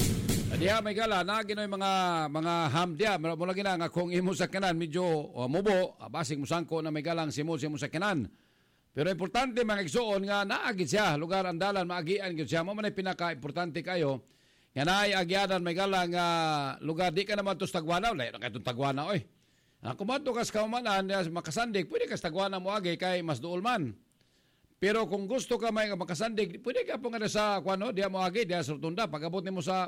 Diha may gala na ginoy mga mga ham diha mula gina nga kung imo sa kanan medyo uh, mubo basig mo sangko na may galang simo simo sa kanan. Pero importante mga igsoon nga naagid siya lugar andalan maagian gyud siya mo man pinaka importante kayo nga naay agyadan may galang nga uh, lugar di ka naman to sa Tagwana layo na kay Tagwana oy. Ako man to kas kaumanan makasandig pwede ka sa Tagwana mo agi kay mas duol man. Pero kung gusto ka may makasandig pwede ka po nga sa kuano diha mo agi diha sa Rotunda pagabot nimo sa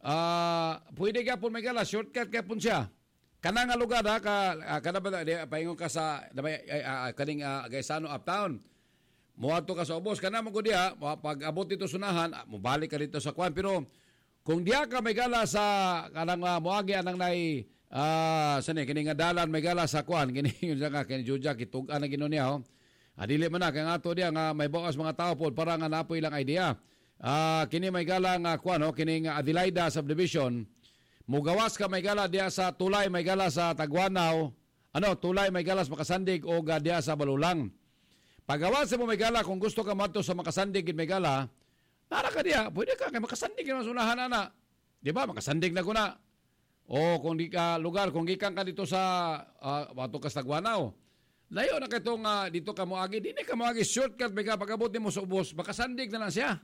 Uh, pwede ka po may gala, shortcut ka po siya. Kana nga lugar ha, ka, uh, kana ba, paingon ka sa, uh, uh, kaning uh, Gaisano Uptown. Muadto ka sa Ubos, kana mo ko diha, pag abot dito sunahan, uh, mubalik ka dito sa kwan. Pero kung diha ka may gala sa, kanang uh, muagi anang nai, uh, sani, kining nga dalan may gala sa kwan, kining yun siya nga, kining Jujak, itugan na gino niya, oh. Adili man na, kaya nga to diha nga may bawas mga tao po, para nga napoy lang idea. Ah, uh, kini may gala nga kuan no kini nga Adelaida subdivision mugawas ka may gala diya sa Tulay may gala sa Tagwanaw ano Tulay may gala sa Makasandig o ga diya sa Balulang pagawas mo may gala kung gusto ka madto sa Makasandig gid may gala nara ka diya pwede ka kay Makasandig na sunahan ana di ba Makasandig na kuna o kung di ka lugar kung gikan ka dito sa uh, wato ka sa Tagwanaw layo na katong uh, dito ka moagi dinhi ka moagi shortcut may ka pagabot nimo sa Ubos Makasandig na lang siya.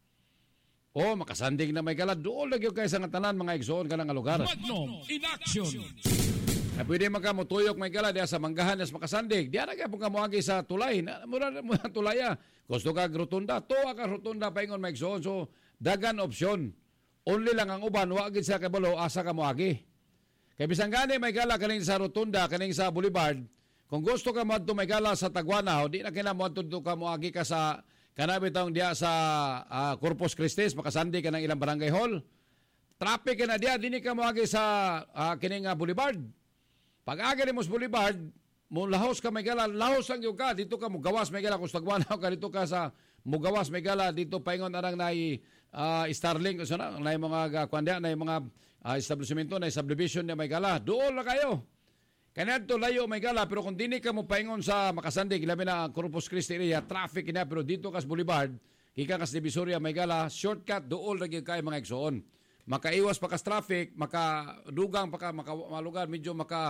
Oh, makasandig na may gala. Doon lagi kayo sa tanan mga igsoon ka ng lugar.
Magnum in Action.
Na pwede magkamutuyok may gala diya sa Manggahan sa makasandig. Diya na kayo pong kamuagi sa Tulay. Mura mo na Tulaya. Gusto ka rotunda. Tuwa ka rotunda paingon mga igsoon. So, dagan opsyon. Only lang ang uban. Wagid sa kabalo. Asa ka muagi. Kaya bisang gani may gala kaning sa rotunda, kaning sa Boulevard. Kung gusto ka mo may gala sa Tagwanaw, di na kina mo ka muagi ka sa kanabi taong diya sa uh, Corpus Christi, makasandi ka ng ilang barangay hall. Traffic ka na diya, dini ka mo agi sa uh, kining uh, Boulevard. Pag agi mo sa Boulevard, mo lahos ka may gala, lahos ang yung ka, dito ka mo gawas may gala, kung Tagwanaw ka, dito ka sa mugawas may gala, dito paingon arang na uh, Starlink, so na, na yung mga kwandya, na yung mga uh, establishmento, na yung subdivision na may gala. Doon na kayo. Kaya to layo may gala, pero kung dini ka mo paingon sa Makasandig, ilabi na Corpus Christi area, traffic na, pero dito kas Boulevard, kika kas Divisoria may gala, shortcut, dool lagi kayo mga igsoon. Makaiwas pa kas traffic, makadugang pa ka, makalugar, medyo maka,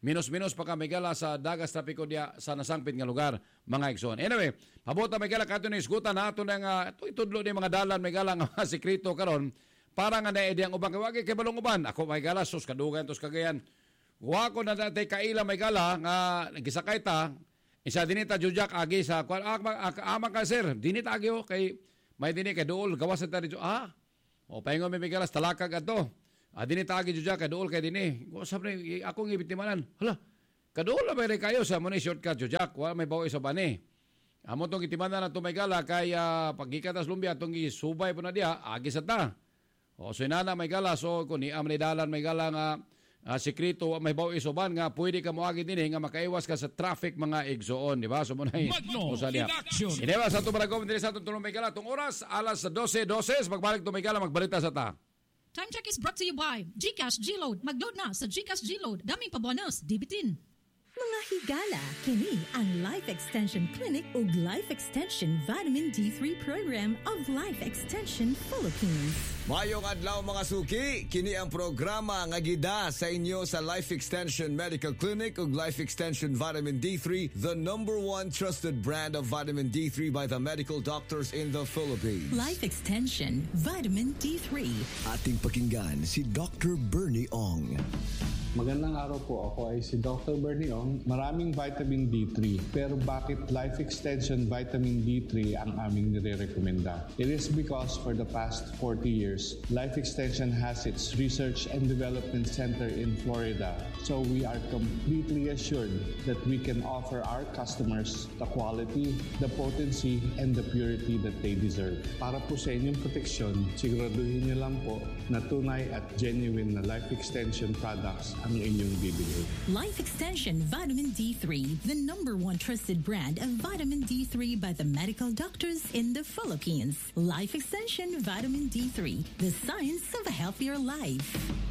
minus-minus pa ka Migala sa dagas trapiko diya sa nasangpit nga lugar, mga igsoon. Anyway, pabuta Migala kato ni isgutan na ito na nga, ito itudlo ni mga dalan Migala nga mga sekreto karon para nga naidiyang ubang kawagi kay balong uban. Ako Migala, sus kadugan, tos kagayan. Wa ko na dati kaila Migala nga nagisakay ta, isa dinita jujak agi sa, ama ka sir, dinita agi o kay, may dini kay dool, gawas na tayo, ah, o pahingo may Migala, talakag ato. Adini tagi judya kadool kay dinhi. Ko sabre ako ng ibitimanan. Hala. Kadool na ba kayo sa mo ni shortcut judya. Wa may bawo sa bani. Amo tong itimanan na Migala kay uh, paggikat sa lumbia tong isubay po na diha agi sa ta. O so inana Migala so kun ni am ni dalan Migala nga uh, sekreto may bawo isoban nga pwede ka moagi dinhi nga makaiwas ka sa traffic mga igsoon, di ba? So mo nay.
Magno in action.
Iniba sa to barangay dinhi sa tulong Migala tong oras alas twelve twelve magbalik to Migala magbalita sa ta.
Time check is brought to you by GCash G-Load. Mag-load na sa GCash G-Load. Daming pa-bonus, dibitin.
Mga higala, kini ang Life Extension Clinic ug Life Extension Vitamin D three Program of Life Extension Philippines.
Mayong adlaw mga suki, kini ang programa nga gida sa inyo sa Life Extension Medical Clinic ug Life Extension Vitamin D three, the number one trusted brand of vitamin D three by the medical doctors in the Philippines.
Life Extension Vitamin D three.
Ating pakinggan si Doctor Bernie Ong.
Magandang araw po. Ako ay si Doctor Bernie Ong. Maraming vitamin D three. Pero bakit Life Extension Vitamin D three ang aming nire-recommenda? It is because for the past forty years, Life Extension has its research and development center in Florida. So we are completely assured that we can offer our customers the quality, the potency, and the purity that they deserve. Para po sa inyong proteksyon, siguraduhin niyo lang po na tunay at genuine na Life Extension products ang inyong bibili.
Life Extension Vitamin D three, the number one trusted brand of vitamin D three by the medical doctors in the Philippines. Life Extension Vitamin D three, the science of a healthier life.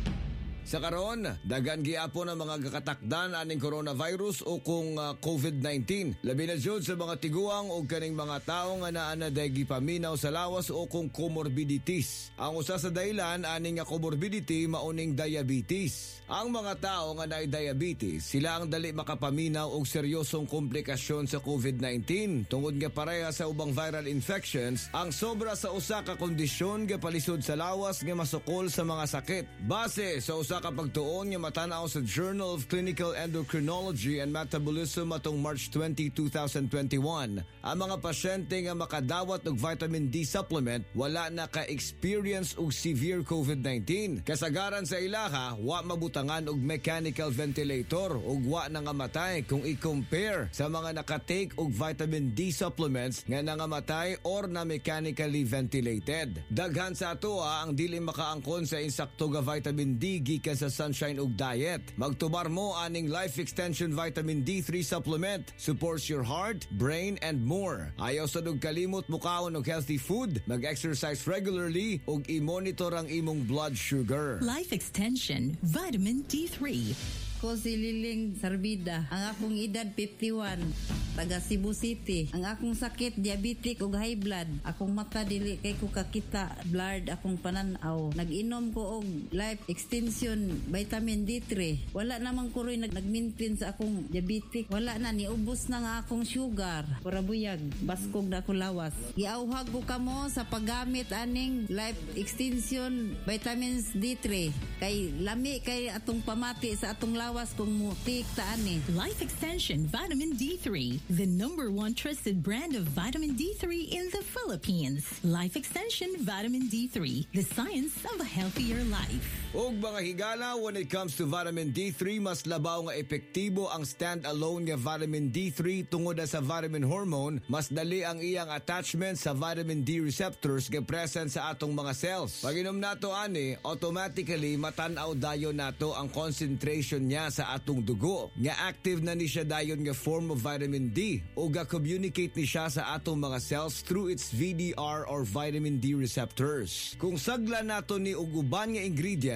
Sa karon, dagan giapon ang mga gakatakdan aning coronavirus o kung uh, COVID nineteen. Labi na jud sa mga tiguang o kaning mga tawo nga naa na daygi paminaw sa lawas o kung comorbidities. Ang usa sa dahilan aning nga comorbidity mauning diabetes. Ang mga tao nga naay diabetes, sila ang dali makapaminaw og seryosong komplikasyon sa COVID nineteen. Tungod nga pareha sa ubang viral infections, ang sobra sa usa ka kondisyon nga palisod sa lawas nga masukol sa mga sakit. Base sa usa ka pagtuon nga matanaw sa Journal of Clinical Endocrinology and Metabolism atong March twentieth, twenty twenty-one, ang mga pasyente nga makadawat og vitamin D supplement wala na ka-experience og severe COVID nineteen. Kasagaran sa ilaha, wa mabutangan og mechanical ventilator ug wa nangamatay kung i-compare sa mga nakatake og vitamin D supplements nga nangamatay or na mechanically ventilated. Daghan sa atoa ang dili makaangkon sa insakto nga vitamin D gikan sa sunshine ug diet. Magtubar mo aning Life Extension Vitamin D three supplement. Supports your heart, brain, and more. Ayaw sa dug kalimot mukaon og healthy food, mag-exercise regularly ug i-monitor ang imong blood sugar.
Life Extension Vitamin D three.
Ako si Liling Sarbida. Ang akong edad fifty-one, taga Cebu City. Ang akong sakit diabetic ug high blood. Akong mata dili kay ko kakita, blurred akong pananaw. Nag-inom ko og Life Extension Vitamin D three. Wala namang kuroy nag nag-maintain sa akong diabetic. Wala na, niubos na nga akong sugar. Pura buyag, baskog na ako lawas. Giauhag ko kamo sa paggamit aning Life Extension Vitamins D three. Kay lami kay atong pamati sa atong lawas kung mutik taan eh.
Life Extension Vitamin D three, the number one trusted brand of vitamin D three in the Philippines. Life Extension Vitamin D three, the science of a healthier life.
Og mga higala, when it comes to vitamin D three, mas labaw nga epektibo ang stand-alone nga vitamin D three tungod sa vitamin hormone. Mas dali ang iyang attachment sa vitamin D receptors nga present sa atong mga cells. Pag inom nato ani, automatically matanaw dayon nato ang concentration niya sa atong dugo. Nga active na ni siya dayon nga form of vitamin D o ga-communicate ni siya sa atong mga cells through its V D R or vitamin D receptors. Kung sagla nato ni og uban nga ingredients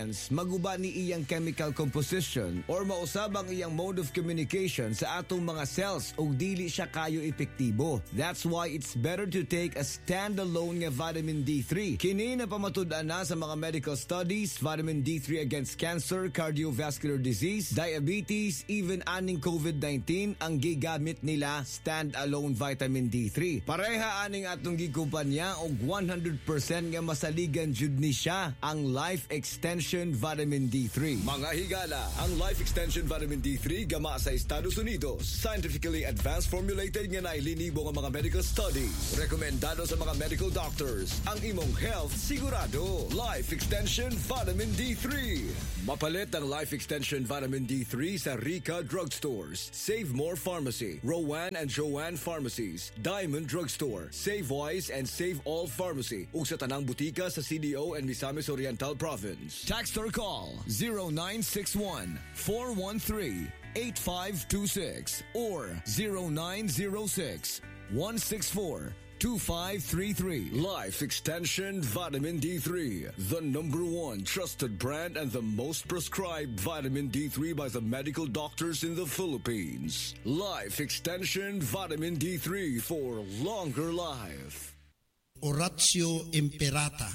substance maguba ni iyang chemical composition or mausab ang iyang mode of communication sa atong mga cells o dili siya kayo epektibo. That's why it's better to take a standalone nga vitamin D three. Kini na pamatud-an na sa mga medical studies, vitamin D three against cancer, cardiovascular disease, diabetes, even aning COVID nineteen ang gigamit nila stand-alone vitamin D three. Pareha aning atong gikumpanya og one hundred percent nga masaligan jud ni siya ang Life Extension Vitamin D three.
Mga higala, ang Life Extension Vitamin D three gama sa Estados Unidos. Scientifically advanced formulated nga nailinibo nga mga medical studies. Rekomendado sa mga medical doctors. Ang imong health sigurado. Life Extension Vitamin D three. Mapalit ang Life Extension Vitamin D three sa Rica Drugstores, Save More Pharmacy, Rowan and Joanne Pharmacies, Diamond Drugstore, Save Wise and Save All Pharmacy, ug sa tanang butika sa C D O and Misamis Oriental Province.
Text or call zero nine six one, four one three, eight five two six or zero nine zero six, one six four, two five three three.
Life Extension Vitamin D three, the number one trusted brand and the most prescribed vitamin D three by the medical doctors in the Philippines. Life Extension Vitamin D three for longer life.
Oratio Imperata.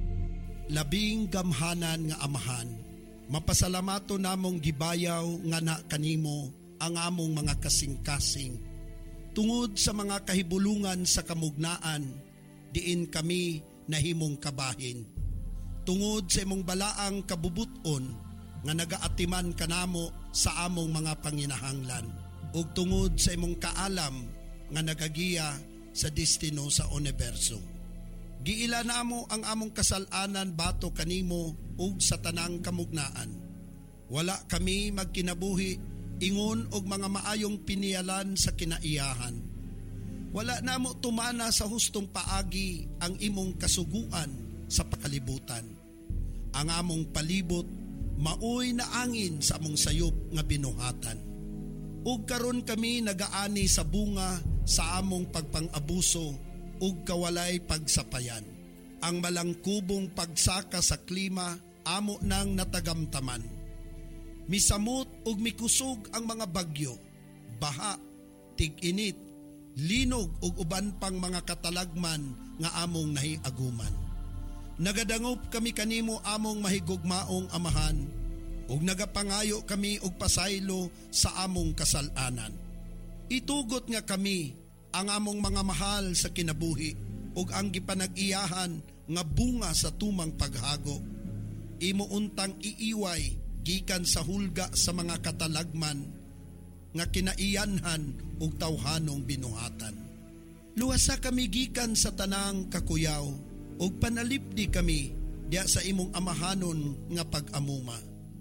Labing gamhanan nga amahan, mapasalamato namong gibayaw nga na kanimo ang among mga kasing-kasing. Tungod sa mga kahibulungan sa kamugnaan, diin kami nahimong kabahin. Tungod sa imong balaang kabubuton, nga nagaatiman kanamo sa among mga panginahanglan. Ug tungod sa imong kaalam, nga nagagiya sa destino sa universo. Giila namo ang among kasalanan bato kanimo ug sa tanang kamugnaan. Wala kami magkinabuhi ingon og mga maayong pinialan sa kinaiyahan. Wala namo tumana sa hustong paagi ang imong kasuguan sa pakalibutan. Ang among palibot maoy na angin sa among sayop nga binuhatan. Ug karon kami nagaani sa bunga sa among pagpang-abuso ug kawalay pagsapayan. Ang malangkubong pagsaka sa klima amo nang natagamtaman. Misamot ug mikusog ang mga bagyo, baha, tig-init, linog ug uban pang mga katalagman nga among nahiaguman. Nagadangop kami kanimo among mahigugmaong amahan ug nagapangayo kami og pasaylo sa among kasalanan. Itugot nga kami ang among mga mahal sa kinabuhi ug ang gipanag-iyahan nga bunga sa tumang paghago. Imo untang iiway gikan sa hulga sa mga katalagman nga kinaiyanhan ug tawhanong binuhatan. Luwasa kami gikan sa tanang kakuyaw ug panalipdi kami diya sa imong amahanon nga pag-amuma.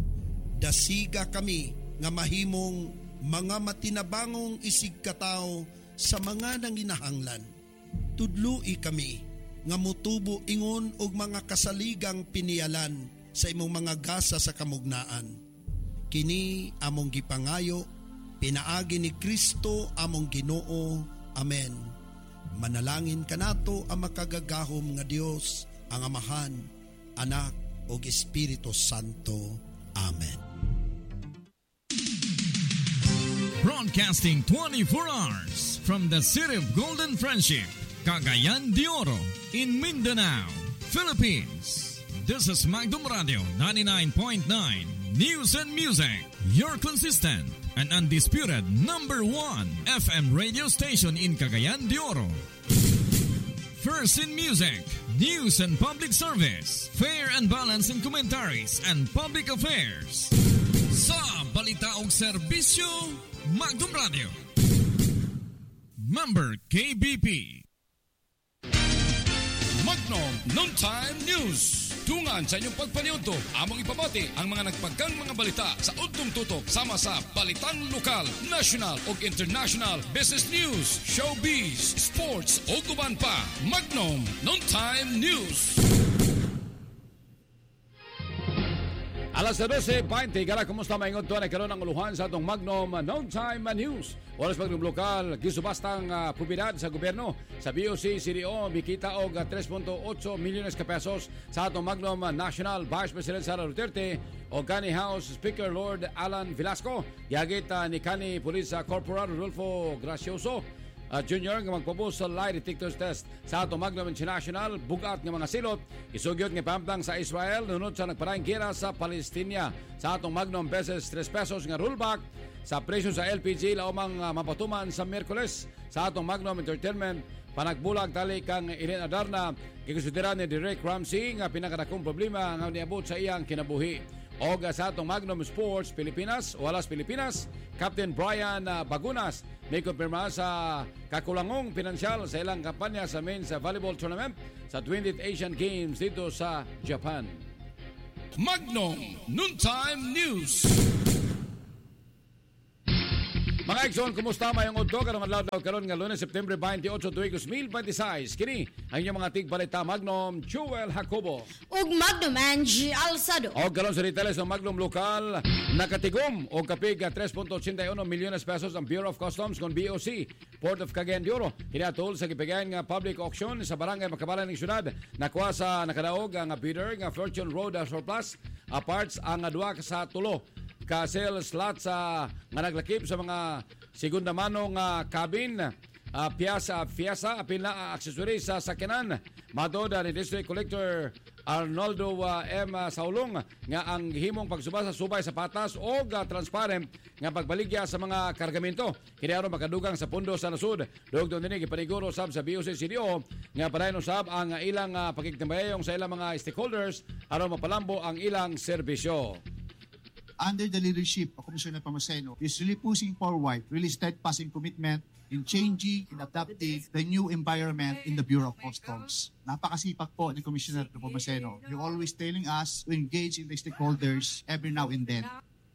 Dasiga kami nga mahimong mga matinabangong isig katao sa mga nanginahanglan. Tudlui kami nga mutubo ingon og mga kasaligang pinialan sa imong mga gasa sa kamugnaan. Kini among gipangayo, pinaagi ni Kristo among Ginoo. Amen. Manalangin kanato ang makagagahom nga Dios, ang Amahan, Anak ug Espiritu Santo. Amen.
Broadcasting twenty-four hours from the city of Golden Friendship, Cagayan de Oro, in Mindanao, Philippines. This is Magdum Radio ninety-nine point nine News and Music, your consistent and undisputed number one F M radio station in Cagayan de Oro. First in music, news and public service, fair and balanced in commentaries and public affairs. Sa balita og serbisyo, Magdum Radio. Member K B P.
Magnum Noontime News. Tungan sa inyong pagpaniudto, among ipabati ang mga nagpagkang mga balita sa udtong tutok sama sa balitang lokal, national ug international, business news, showbiz, sports ug uban pa. Magnum Noontime News.
Alas dose twenty, gara kumusta maingon to na karon ang uluhan sa atong Magnum Noon Time News. Oras Magnum lokal gisubastang uh, propiedad sa gobyerno sa B O C C D O bikita og three point eight milyones ka pesos sa atong Magnum National Vice President Sara Duterte o Kani House Speaker Lord Alan Velasco. Yagit uh, ni Kani Police Corporal Rodolfo Gracioso Uh, Junior nga magpapos sa lie detector test sa atong Magnum International bugat nga mga silot isugyot nga pamtang sa Israel nunod sa nagparaing gera sa Palestina sa atong Magnum pesos three pesos nga rollback sa presyo sa L P G laumang uh, mapatuman sa Miyerkules sa atong Magnum Entertainment panagbulag tali kang Irene Adarna gikonsidera ni Derek Ramsey nga pinakadakong problema nga niabot sa iyang kinabuhi. O sa atong Magnum Sports Pilipinas o alas Pilipinas, Captain Brian uh, Bagunas may kumpirma sa kakulangong pinansyal sa ilang kampanya sa men's volleyball tournament sa twentieth Asian Games dito sa Japan.
Magnum Noontime News.
Mga Exxon, kumusta mayong udto karong adlaw daw karon nga Lunes September twenty-eight tuig twenty twenty-six. Kini ang inyong mga tigbalita Magnum Joel Jacobo
ug Magnum Angie Alsado.
Og karon sa details ng Magnum lokal nakatigom og kapig three point eight one milyones pesos ang Bureau of Customs kon B O C Port of Cagayan de Oro. Hinatol sa gipigayan nga public auction sa barangay Makabalan ng syudad nakuha sa nakadaog ang bidder nga Fortune Road Surplus aparts ang duha sa tulo ka sales slots sa uh, nga naglakip sa mga segunda mano nga cabin uh, piasa fiasa apil na uh, accessories sa sakyanan madoda ni District Collector Arnoldo uh, M. Saulong nga ang himong pagsuba sa subay sa patas o uh, transparent nga pagbaligya sa mga kargamento kini aron makadugang sa pundo sa nasud dugtong dinhi gipaniguro sab sa B O C C D O nga padayon usab ang ilang uh, pagkiktibayong sa ilang mga stakeholders aron mapalambo ang ilang serbisyo.
Under the leadership of Commissioner Pamaseno, is really pushing forward, really steadfast in commitment in changing, in adapting the new environment in the Bureau of Customs. Napakasipag po ni Commissioner Pamaseno. You're always telling us to engage in the stakeholders every now and then.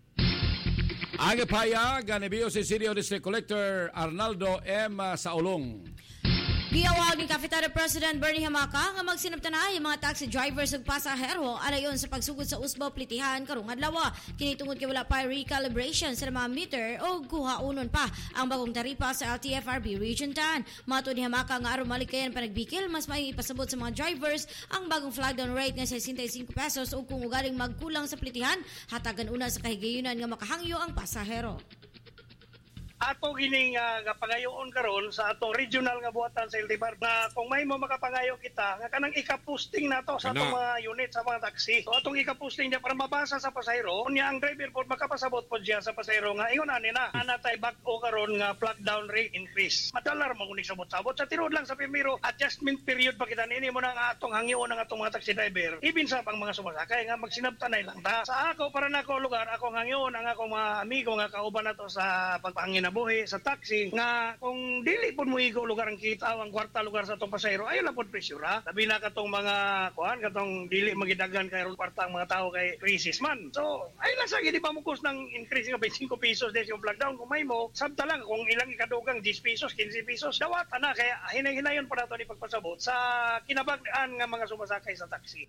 Ang ipahayag ni B O C C D O District Collector Arnaldo M. Saulong.
Giawag ni Cafeteria President Bernie Hamaka nga magsinabtanay ang mga taxi drivers ug pasahero alayon sa pagsugod sa usbaw plitihan karong adlaw. Kini tungod kay wala pa recalibration sa mga meter o kuhaunon pa ang bagong taripa sa L T F R B Region ten. Matud ni Hamaka nga aron malikayan panagbikil mas may ipasabot sa mga drivers ang bagong flag down rate nga sixty-five pesos ug kung ugaling magkulang sa plitihan hatagan una sa kahigayunan nga makahangyo ang pasahero.
Ato gining uh, kapangayoon karon sa atong regional nga buhatan sa L T F R na kung may mo makapangayo kita nga kanang ika-posting nato sa atong mga unit sa mga taxi. So atong ika-posting niya para mabasa sa pasahero unya ang driver pod makapasabot pod siya sa pasahero nga ingon ani na ana tay bag-o karon nga flag down rate increase. Madalar mo kuning sabot-sabot sa tinud lang sa primero adjustment period pa kita nini mo na nga atong hangyoon ng atong mga taxi driver. Ibin sa pang mga sumasakay nga magsinabtanay lang ta. Sa ako para nako lugar ako hangyoon ang akong mga amigo nga kauban nato sa pagpangin buhi sa taxi nga kung dili pud mo igo lugar ang kita ang kwarta lugar sa atong pasahero ayo lang pud presyura labi na katong mga kuan katong dili magidagan kay kwarta ang mga tao kay crisis man so ay lang sa gid pamukos ng increase nga twenty-five pesos des yung flag down kung may mo sabta lang kung ilang ikadugang ten pesos fifteen pesos dawata na kaya hinay-hinayon pa nato ni pagpasabot sa kinabag-an nga mga sumasakay sa taxi.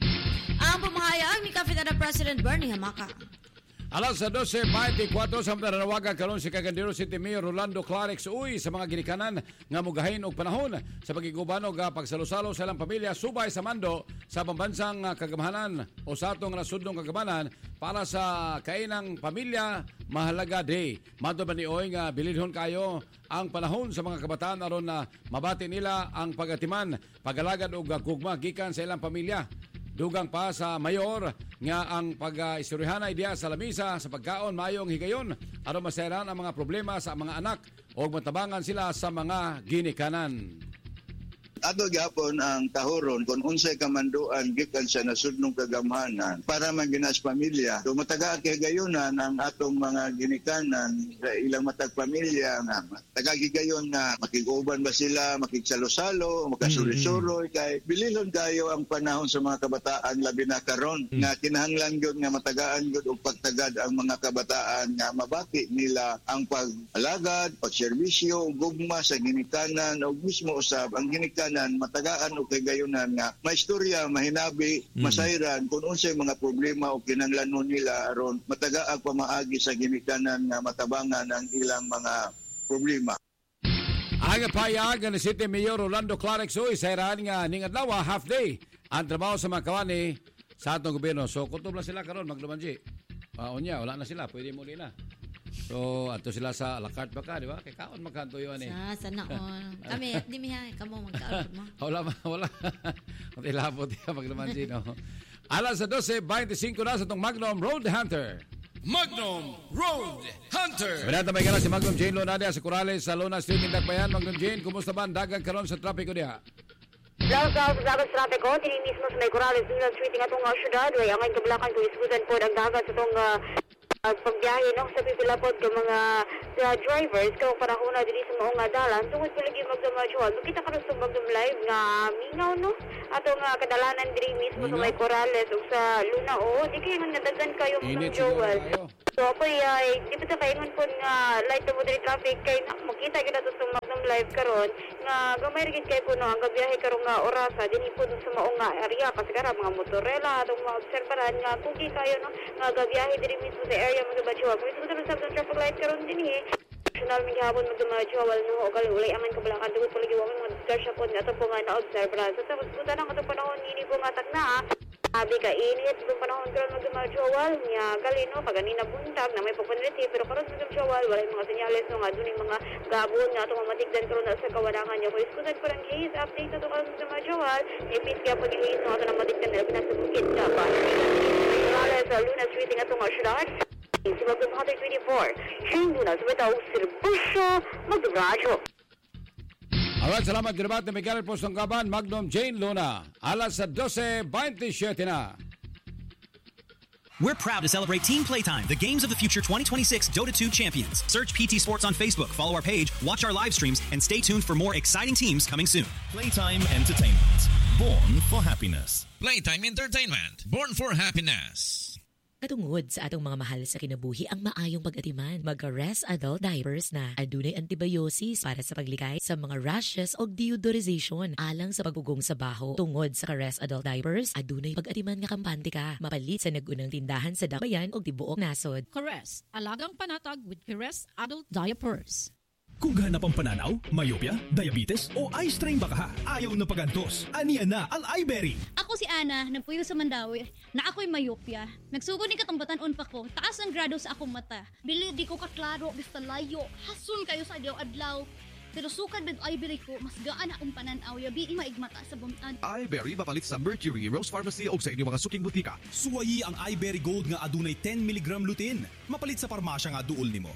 Ang pamahayag ni Cafeteria President Bernie Hamaka.
Alas dose twenty-four sa nanawagan karon si Cagandero City Mayor Rolando Clarix uy sa mga ginikanan nga mugahin og panahon sa pagiguban og pagsalusalo sa ilang pamilya subay sa mando sa pambansang kagamahanan o sa atong nasudnong kagamanan para sa kainang pamilya mahalaga day. Madto ba ni oy nga bilidhon kayo ang panahon sa mga kabataan aron na mabati nila ang pagatiman, pagalagad og gugma gikan sa ilang pamilya. Dugang pa sa mayor nga ang pag-istoryahanay diya sa lamisa sa pagkaon mayong higayon aron masayran ang mga problema sa mga anak o matabangan sila sa mga ginikanan.
Ato gyapon ang tahoron kung unsay kamanduan gikan sa nasudnong kagamhanan para maginas pamilya. So mataga kay gayunan ang atong mga ginikanan sa ilang matag pamilya nga tagagigayon na makiguban ba sila, makigsalo-salo, makasuri-suroy kay bililon kayo ang panahon sa mga kabataan labi na karon mm-hmm. nga kinahanglan gyud nga matagaan gyud og pagtagad ang mga kabataan nga mabati nila ang pag-alagad, pagserbisyo, gugma sa ginikanan o mismo usab ang ginikanan ginikanan matagaan o kay gayunan nga maistorya mahinabi
Mm.
masayran kung unsay mga problema o kinahanglanon nila aron matagaag pamaagi sa ginikanan nga matabangan ang ilang mga problema.
Ang payag ni City Mayor Rolando Clark Soy sa irahan nga ning adlaw half day ang trabaho sa mga kawani sa atong gobyerno. So kutob na sila karon maglumanji. Uh, unya wala na sila, pwede mo na. So ato sila sa a la carte baka, di ba? Kay kaon magkanto yon eh.
Sa sana on. Kami di mi ha kamo magkaon mo.
Wala wala. Pati labot ya maglumanji no. Alas sa twelve twenty-five na sa tong Magnum Road Hunter.
Magnum Road Hunter.
Pinata may kana si Magnum Jane Lonadia sa Corales sa Luna Street in Dakbayan. Magnum Jane, kumusta ba ang dagang karon sa trapiko diha?
Lang sa dagat sa trapiko, dili mismo sa may Corales Luna Street nga tong syudad, way ang kablakan ko isgutan po ang dagat sa tong uh, uh, pagbiyahe no sa pipilapod ng mga uh, drivers kung panahon dili sa maong nga dalan tungod palagi magdamajuan. Makita karon sa Magnum Live nga mingaw no atong uh, kadalanan diri mismo sa may Corales ug sa Luna o di kay man nadagan kayo Magnum Joel. So ako ay di ba ta kaingon po nga light na mo diri traffic kay makita gyud ato sa Magnum Live karon nga gamay ra gid kay puno ang gabiyahe karon nga orasa dinhi po sa maong nga area kasi kara mga motorela atong mga obserbaran nga kugi kayo no nga gabiyahe diri mismo sa area mga bajuwa. Kung ito sa traffic light karon dinhi national mi gihapon magdamajuwa wal no og ulay aman kabalakan dugod palagi wa mga discussion po nga ato po nga na-observe ra. So tapos puta nang ato panahon ini po nga tagna abi ka init sa panahon karon magdamajuwal nya galino paganina buntag na may pagpanriti pero karon magdamajuwal wala mga senyales no nga duning mga gabon nga atong matigdan karon sa kawadangan niya ko iskutan ko ang haze update ato karon magdamajuwal ipit kaya pag haze no ato na matigdan na pinasa bukid ka pa wala sa Luna Street nga atong syudad si Magnum Hunter twenty-four Jane Luna sa bitaw serbisyo magdamajuwal.
Alright, salamat kinabat ni Miguel Postong Kaban, Magnum Jane Luna. Alas sa twelve twenty-seven na.
We're proud to celebrate Team Playtime, the Games of the Future twenty twenty-six Dota two champions. Search P T Sports on Facebook, follow our page, watch our live streams, and stay tuned for more exciting teams coming soon.
Playtime Entertainment, born for happiness.
Playtime Entertainment, born for happiness.
Katungod sa atong mga mahal sa kinabuhi ang maayong pag-atiman. Mag-Rest Adult Diapers na. Adunay antibiosis para sa paglikay sa mga rashes o deodorization alang sa pagugong sa baho. Tungod sa Rest Adult Diapers, adunay pag-atiman nga kampante ka. Mapalit sa nagunang tindahan sa Dakbayan o tibuok nasod.
Caress, alagang panatag with Caress Adult Diapers.
Kung ganap ang pananaw, myopia, diabetes o eye strain baka ha, ayaw na pagantos. Aniya na ang iBerry.
Ako si Ana, nagpuyo sa Mandawi, na ako'y myopia. Nagsugod ni katambatan-on pa ko, taas ang grado sa akong mata. Bili di ko kaklaro, basta layo, hasun kayo sa adlaw-adlaw. Pero sukad med iBerry ko, mas gaan akong pananaw, yabi maigmata sa buntad.
iBerry mapalit sa Mercury, Rose Pharmacy o sa inyong mga suking butika. Suwayi ang iBerry Gold nga adunay ten milligram lutein. Mapalit sa parmasya nga duol nimo.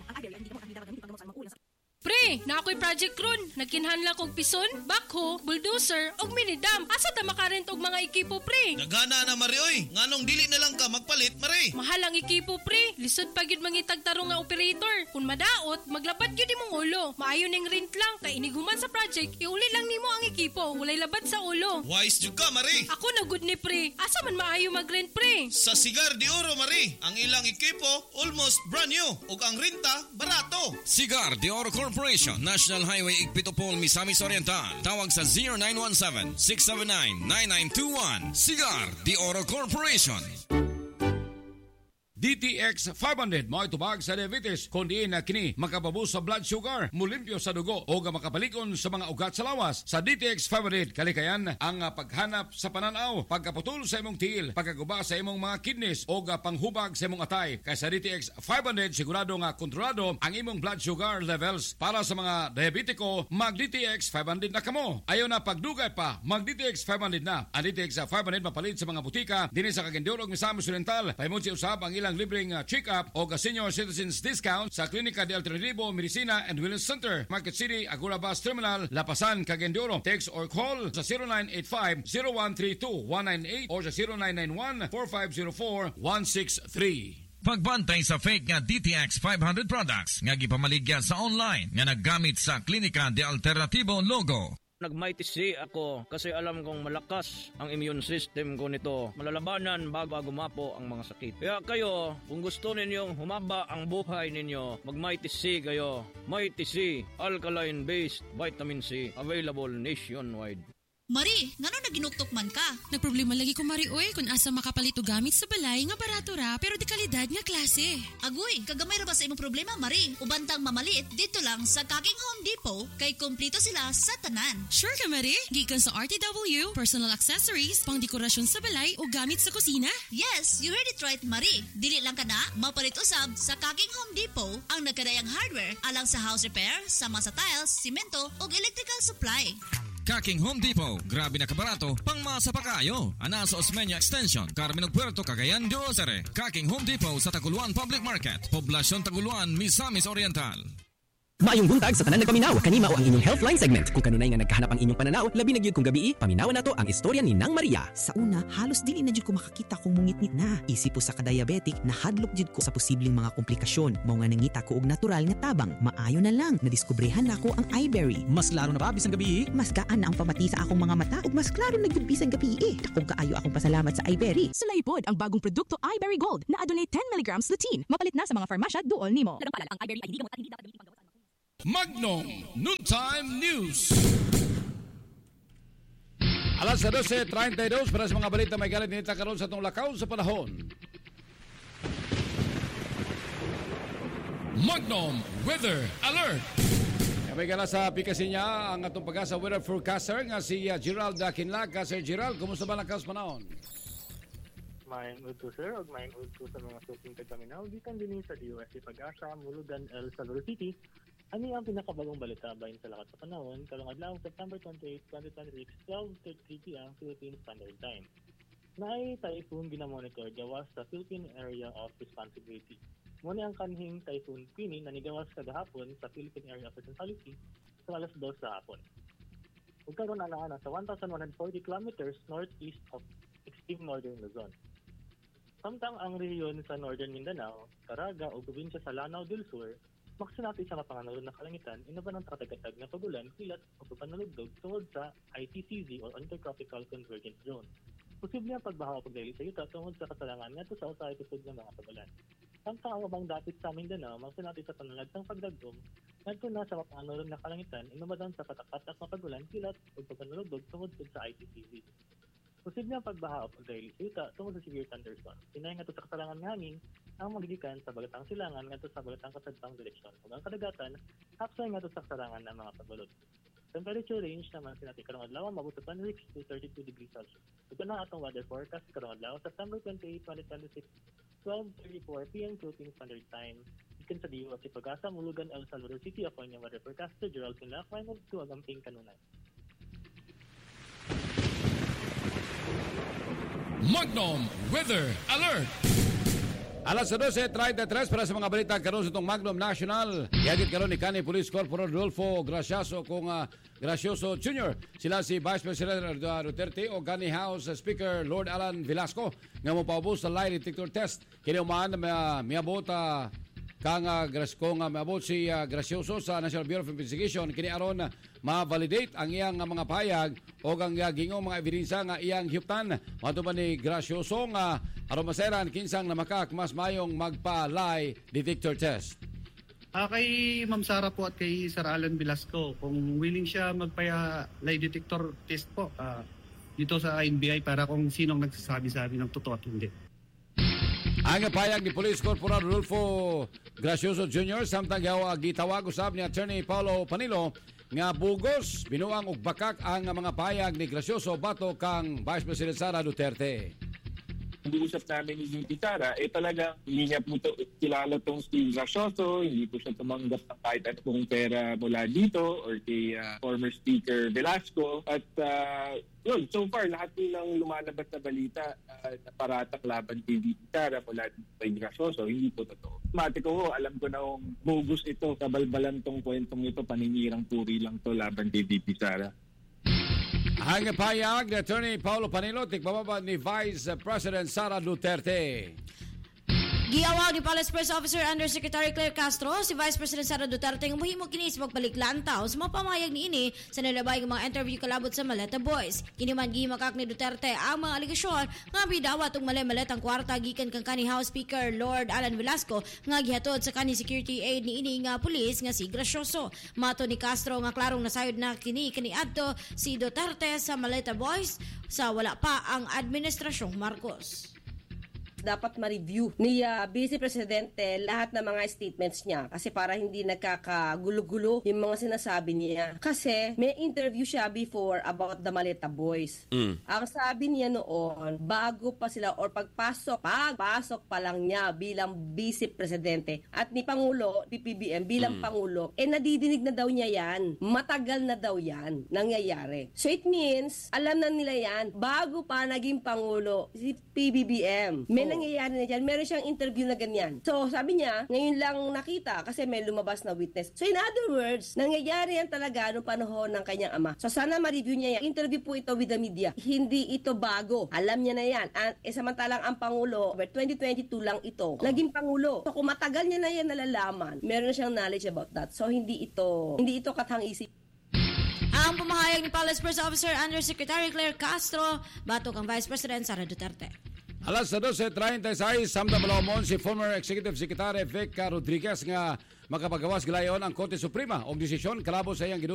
Pre, na ako'y Project Ron. Nagkinhanla kong pison, backhoe, bulldozer, og minidam. Asa ta makarent og mga ekipo, pre?
Nagana na, Mari, oy. Nganong dili na lang ka magpalit, Mari?
Mahal ang ekipo, pre. Lisod pa gyud mangitag tarong nga operator. Kung madaot, maglabat gyud imong ulo. Maayo ning rent lang, kay iniguman sa project, iuli lang nimo ang ekipo. Walay labat sa ulo.
Wise jud ka, Mari.
Ako na good ni, pre. Asa man maayo mag-rent, pre?
Sa Cigar de Oro, Mari. Ang ilang ekipo, almost brand new. Ug ang renta, barato.
Cigar de Oro Corporation, National Highway Igpitopol, Misamis Oriental. Tawag sa zero nine one seven, six seven nine, nine nine two one. Cigar de Oro Corporation.
D T X five hundred mo itubag sa diabetes kundi na kini makapabus sa blood sugar, mulimpyo sa dugo o makapalikon sa mga ugat sa lawas. Sa D T X five hundred kalikayan ang paghanap sa pananaw, pagkaputol sa imong tiil, pagkaguba sa imong mga kidneys o panghubag sa imong atay. Kaya sa D T X five hundred sigurado nga kontrolado ang imong blood sugar levels. Para sa mga diabetiko, mag D T X five hundred na kamo. Ayaw na pagdugay pa, mag D T X five hundred na. Ang D T X five hundred mapalit sa mga butika dinhi sa Cagayan ug Misamis Oriental. Pahimong si usab ang ilang libreng uh, check-up o senior citizens discount sa Klinika de Alternativo, Medicina and Wellness Center, Market City, Agora Bus Terminal, Lapasan, Cagayan de Oro. Text or call sa zero nine eight five, zero one three two, one nine eight or sa zero nine nine one, four five zero four, one six three.
Pagbantay sa fake nga D T X five hundred products nga gipamaligya sa online nga naggamit sa Klinika de Alternativo logo.
Nag-mighty C ako kasi alam kong malakas ang immune system ko nito. Malalabanan bago gumapo ang mga sakit. Kaya kayo, kung gusto ninyong humaba ang buhay ninyo, mag-mighty C kayo. Mighty C, alkaline-based vitamin C, available nationwide.
Mari, ngano naginuktok man ka?
Nagproblema lagi ko, Mari, oy, kung asa makapalito gamit sa balay nga barato ra, pero di kalidad nga klase.
Agoy, kagamay ra ba sa imong problema, Mari? Ubantang mamaliit dito lang sa Kaking Home Depot, kay kumplito sila sa tanan.
Sure ka, Mari? Gikan sa R T W, personal accessories, pang dekorasyon sa balay o gamit sa kusina?
Yes, you heard it right, Mari. Dili lang ka na, mapalit usab sa Kaking Home Depot ang nagkadayang hardware alang sa house repair, sama sa tiles, simento o electrical supply.
Kaking Home Depot, grabe na kabarato, pang masa pa kayo. Ana sa Osmeña Extension, Carmen Puerto, Cagayan de Ozare. Kaking Home Depot sa Taguluan Public Market, Poblasyon Taguluan, Misamis Oriental.
Maayong buntag sa tanan nagpaminaw, kanima o ang inyong Healthline segment. Kung kanunay nga nagkahanap ang inyong pananaw, labi na gyud kung gabi, paminawan nato ang istorya ni Nang Maria.
Sa una, halos dili na gyud ko makakita kung mungitnit na. Isip po sa ka-diabetic, nahadlok gyud ko sa posibleng mga komplikasyon. Mao nga nangita ko og natural nga tabang. Maayo na lang, nadiskubrihan nako ang iBerry.
Mas laro na ba bisan gabi?
Mas gaan na ang pamati sa akong mga mata ug mas klaro na gyud bisan gabi. Dakong kaayo akong pasalamat sa iBerry.
Sulaipod ang bagong produkto iBerry Gold na adunay ten milligrams lutein. Mapalit na sa mga farmasya duol nimo. Larong paalala, ang iBerry ay hindi gamot at hindi dapat gamitin panggawas.
Magnum Noontime News.
Alas dose treinta y dos para sa mga balita may galit nita karon sa itong lakaw sa panahon.
Magnum Weather Alert.
May gala sa pikasinya ang atong pag-asa weather forecaster nga si uh, Gerald Dakinlag. Sir Gerald, kumusta ba lakaw sa panahon?
Maayong udto sir, o maayong udto sa mga suking kagaminaw. Gikan din sa D O S C Pag-asa, Mulugan, El Salvador City. Ani ang pinakabagong balita bahin sa lakat sa panahon, karong adlaw September twenty-eighth, twenty twenty-six, twelve thirty-three p m Philippine Standard Time. Naay typhoon ginamonitor gawas sa Philippine Area of Responsibility. Muna ang kanhing typhoon Queenie na nigawas kagahapon sa Philippine Area of Responsibility sa alas dos sa hapon. Ug karon ana sa one thousand one hundred forty kilometers northeast of extreme northern Luzon. Samtang ang rehiyon sa Northern Mindanao, Caraga o probinsya sa Lanao del Sur, maksinati sa mapanganulog na kalangitan, inaban ng tatagatag na pagulan, kilat o papanalugdog tungod sa I T C Z o Intertropical Convergence Zone. Posible ang pagbaha o pagdali sa yuta tungod sa kasalangan nga sa usahay kusog ng mga pagulan. Samtang ang mabang dapit sa Mindanao, maksinati sa panalagsang pagdagom, nagto na sa mapanganulog na kalangitan, inaban sa katakat at mapagulan, kilat o papanalugdog tungod sa I T C Z. Posible ang pagbaha o pagdali sa yuta tungod sa severe thunderstorm. Sinay nga to sa kasalangan ng hangin, ang magigikan sa bagatang silangan ngadto sa bagatang kasadpang direksyon ug ang kadagatan hapsay ngadto sa kasarangan ng mga pagbalod. Temperature range naman sinati karong adlaw mabot sa twenty-six to thirty-two degrees Celsius. Ug na atong weather forecast karong adlaw September twenty-eighth, twenty twenty-six, twelve thirty-four p m Philippine Standard Time. Ikan sa D O S C Pag-asa, Mulugan, El Salvador City, ako inyong weather forecaster Gerald Kinlakwan ug tuwag ang ping kanunay.
Magnum Weather Alert.
Alas dose treinta y tres para sa mga balita karon sa itong Magnum National. Yagit karon ni Kani Police Corporal Rodolfo Gracioso kung uh, Gracioso Junior Sila si Vice President Duterte o Kani House Speaker Lord Alan Velasco nga mopaubos sa lie detector test. Kini umaan na miabot uh, kang uh, kung uh, miabot si uh, Gracioso sa National Bureau of Investigation. Kini aron uh, ma-validate ang iyang uh, mga pahayag o ang uh, gingong mga ebidensya nga iyang hiptan. Matuman ni Gracioso nga aron maseran kinsang namakak mas mayong magpa-lie detector test.
Uh, kay Ma'am Sara po at kay Sir Alan Velasco, kung willing siya magpa-lie detector test po uh, dito sa N B I para kung sinong nagsasabi-sabi ng totoo at hindi.
Ang payag ni Police Corporal Rodolfo Gracioso Junior samtang gitawag usab ni Attorney Paulo Panilo nga bugos binuang og bakak ang mga payag ni Gracioso bato kang Vice President Sara Duterte.
Hindi usap namin ni Tita Sara, eh talaga hindi niya po to, kilala tong si Gracioso, hindi po siya tumanggap ng kahit anong pera mula dito or kay uh, former Speaker Velasco. At uh, yun, so far lahat ng lumalabas na balita uh, na paratang laban kay Tita Sara mula kay Gracioso, hindi po totoo. Matiko ko, alam ko na kung bogus ito, kabalbalan tong kwentong ito, paninirang puri lang to laban kay Tita Sara.
Ang payag ni Attorney Paulo Panilo, tikbababa ni Vice President Sara Duterte.
Giawaw ni Palace Press Officer Undersecretary Claire Castro si Vice President Sara Duterte ng muhimo kini sa pagbaliklan taon sa mga pamayag niini sa nalabay ng mga interview kalabot sa Maleta Boys. Kini man gihimakak ni Duterte ang mga aligasyon nga bidawat og mali-malet ang kwarta gikan kang kani House Speaker Lord Alan Velasco nga gihatod sa kani security aid niini nga pulis nga si Gracioso. Mato ni Castro nga klarong nasayod na kini kaniadto si Duterte sa Maleta Boys sa wala pa ang administrasyong Marcos.
Dapat ma-review ni uh, Vice Presidente lahat ng mga statements niya kasi para hindi nagkakagulo-gulo yung mga sinasabi niya. Kasi may interview siya before about the Maleta Boys. Mm. Ang sabi niya noon, bago pa sila or pagpasok, pagpasok pa lang niya bilang Vice Presidente at ni Pangulo, P P B M bilang mm. Pangulo, eh nadidinig na daw niya yan. Matagal na daw yan nangyayari. So it means, alam na nila yan, bago pa naging Pangulo si P B B M. May nangyayari na dyan, meron siyang interview na ganyan. So, sabi niya, ngayon lang nakita kasi may lumabas na witness. So, in other words, nangyayari yan talaga noong panahon ng kanyang ama. So, sana ma-review niya yan. Interview po ito with the media. Hindi ito bago. Alam niya na yan. At, eh, samantalang ang Pangulo, twenty twenty-two lang ito, naging Pangulo. So, kung matagal niya na yan nalalaman, meron na siyang knowledge about that. So, hindi ito, hindi ito kathang-isip.
Ang pumahayag ni Palace Press Officer Undersecretary Claire Castro, batok ang Vice President Sara Duterte.
Alas twelve treinta y seis, samda malawmon si former Executive Secretary Vic Rodriguez nga makapagawas gilayon ang Korte Suprema og desisyon kalabo sa iyang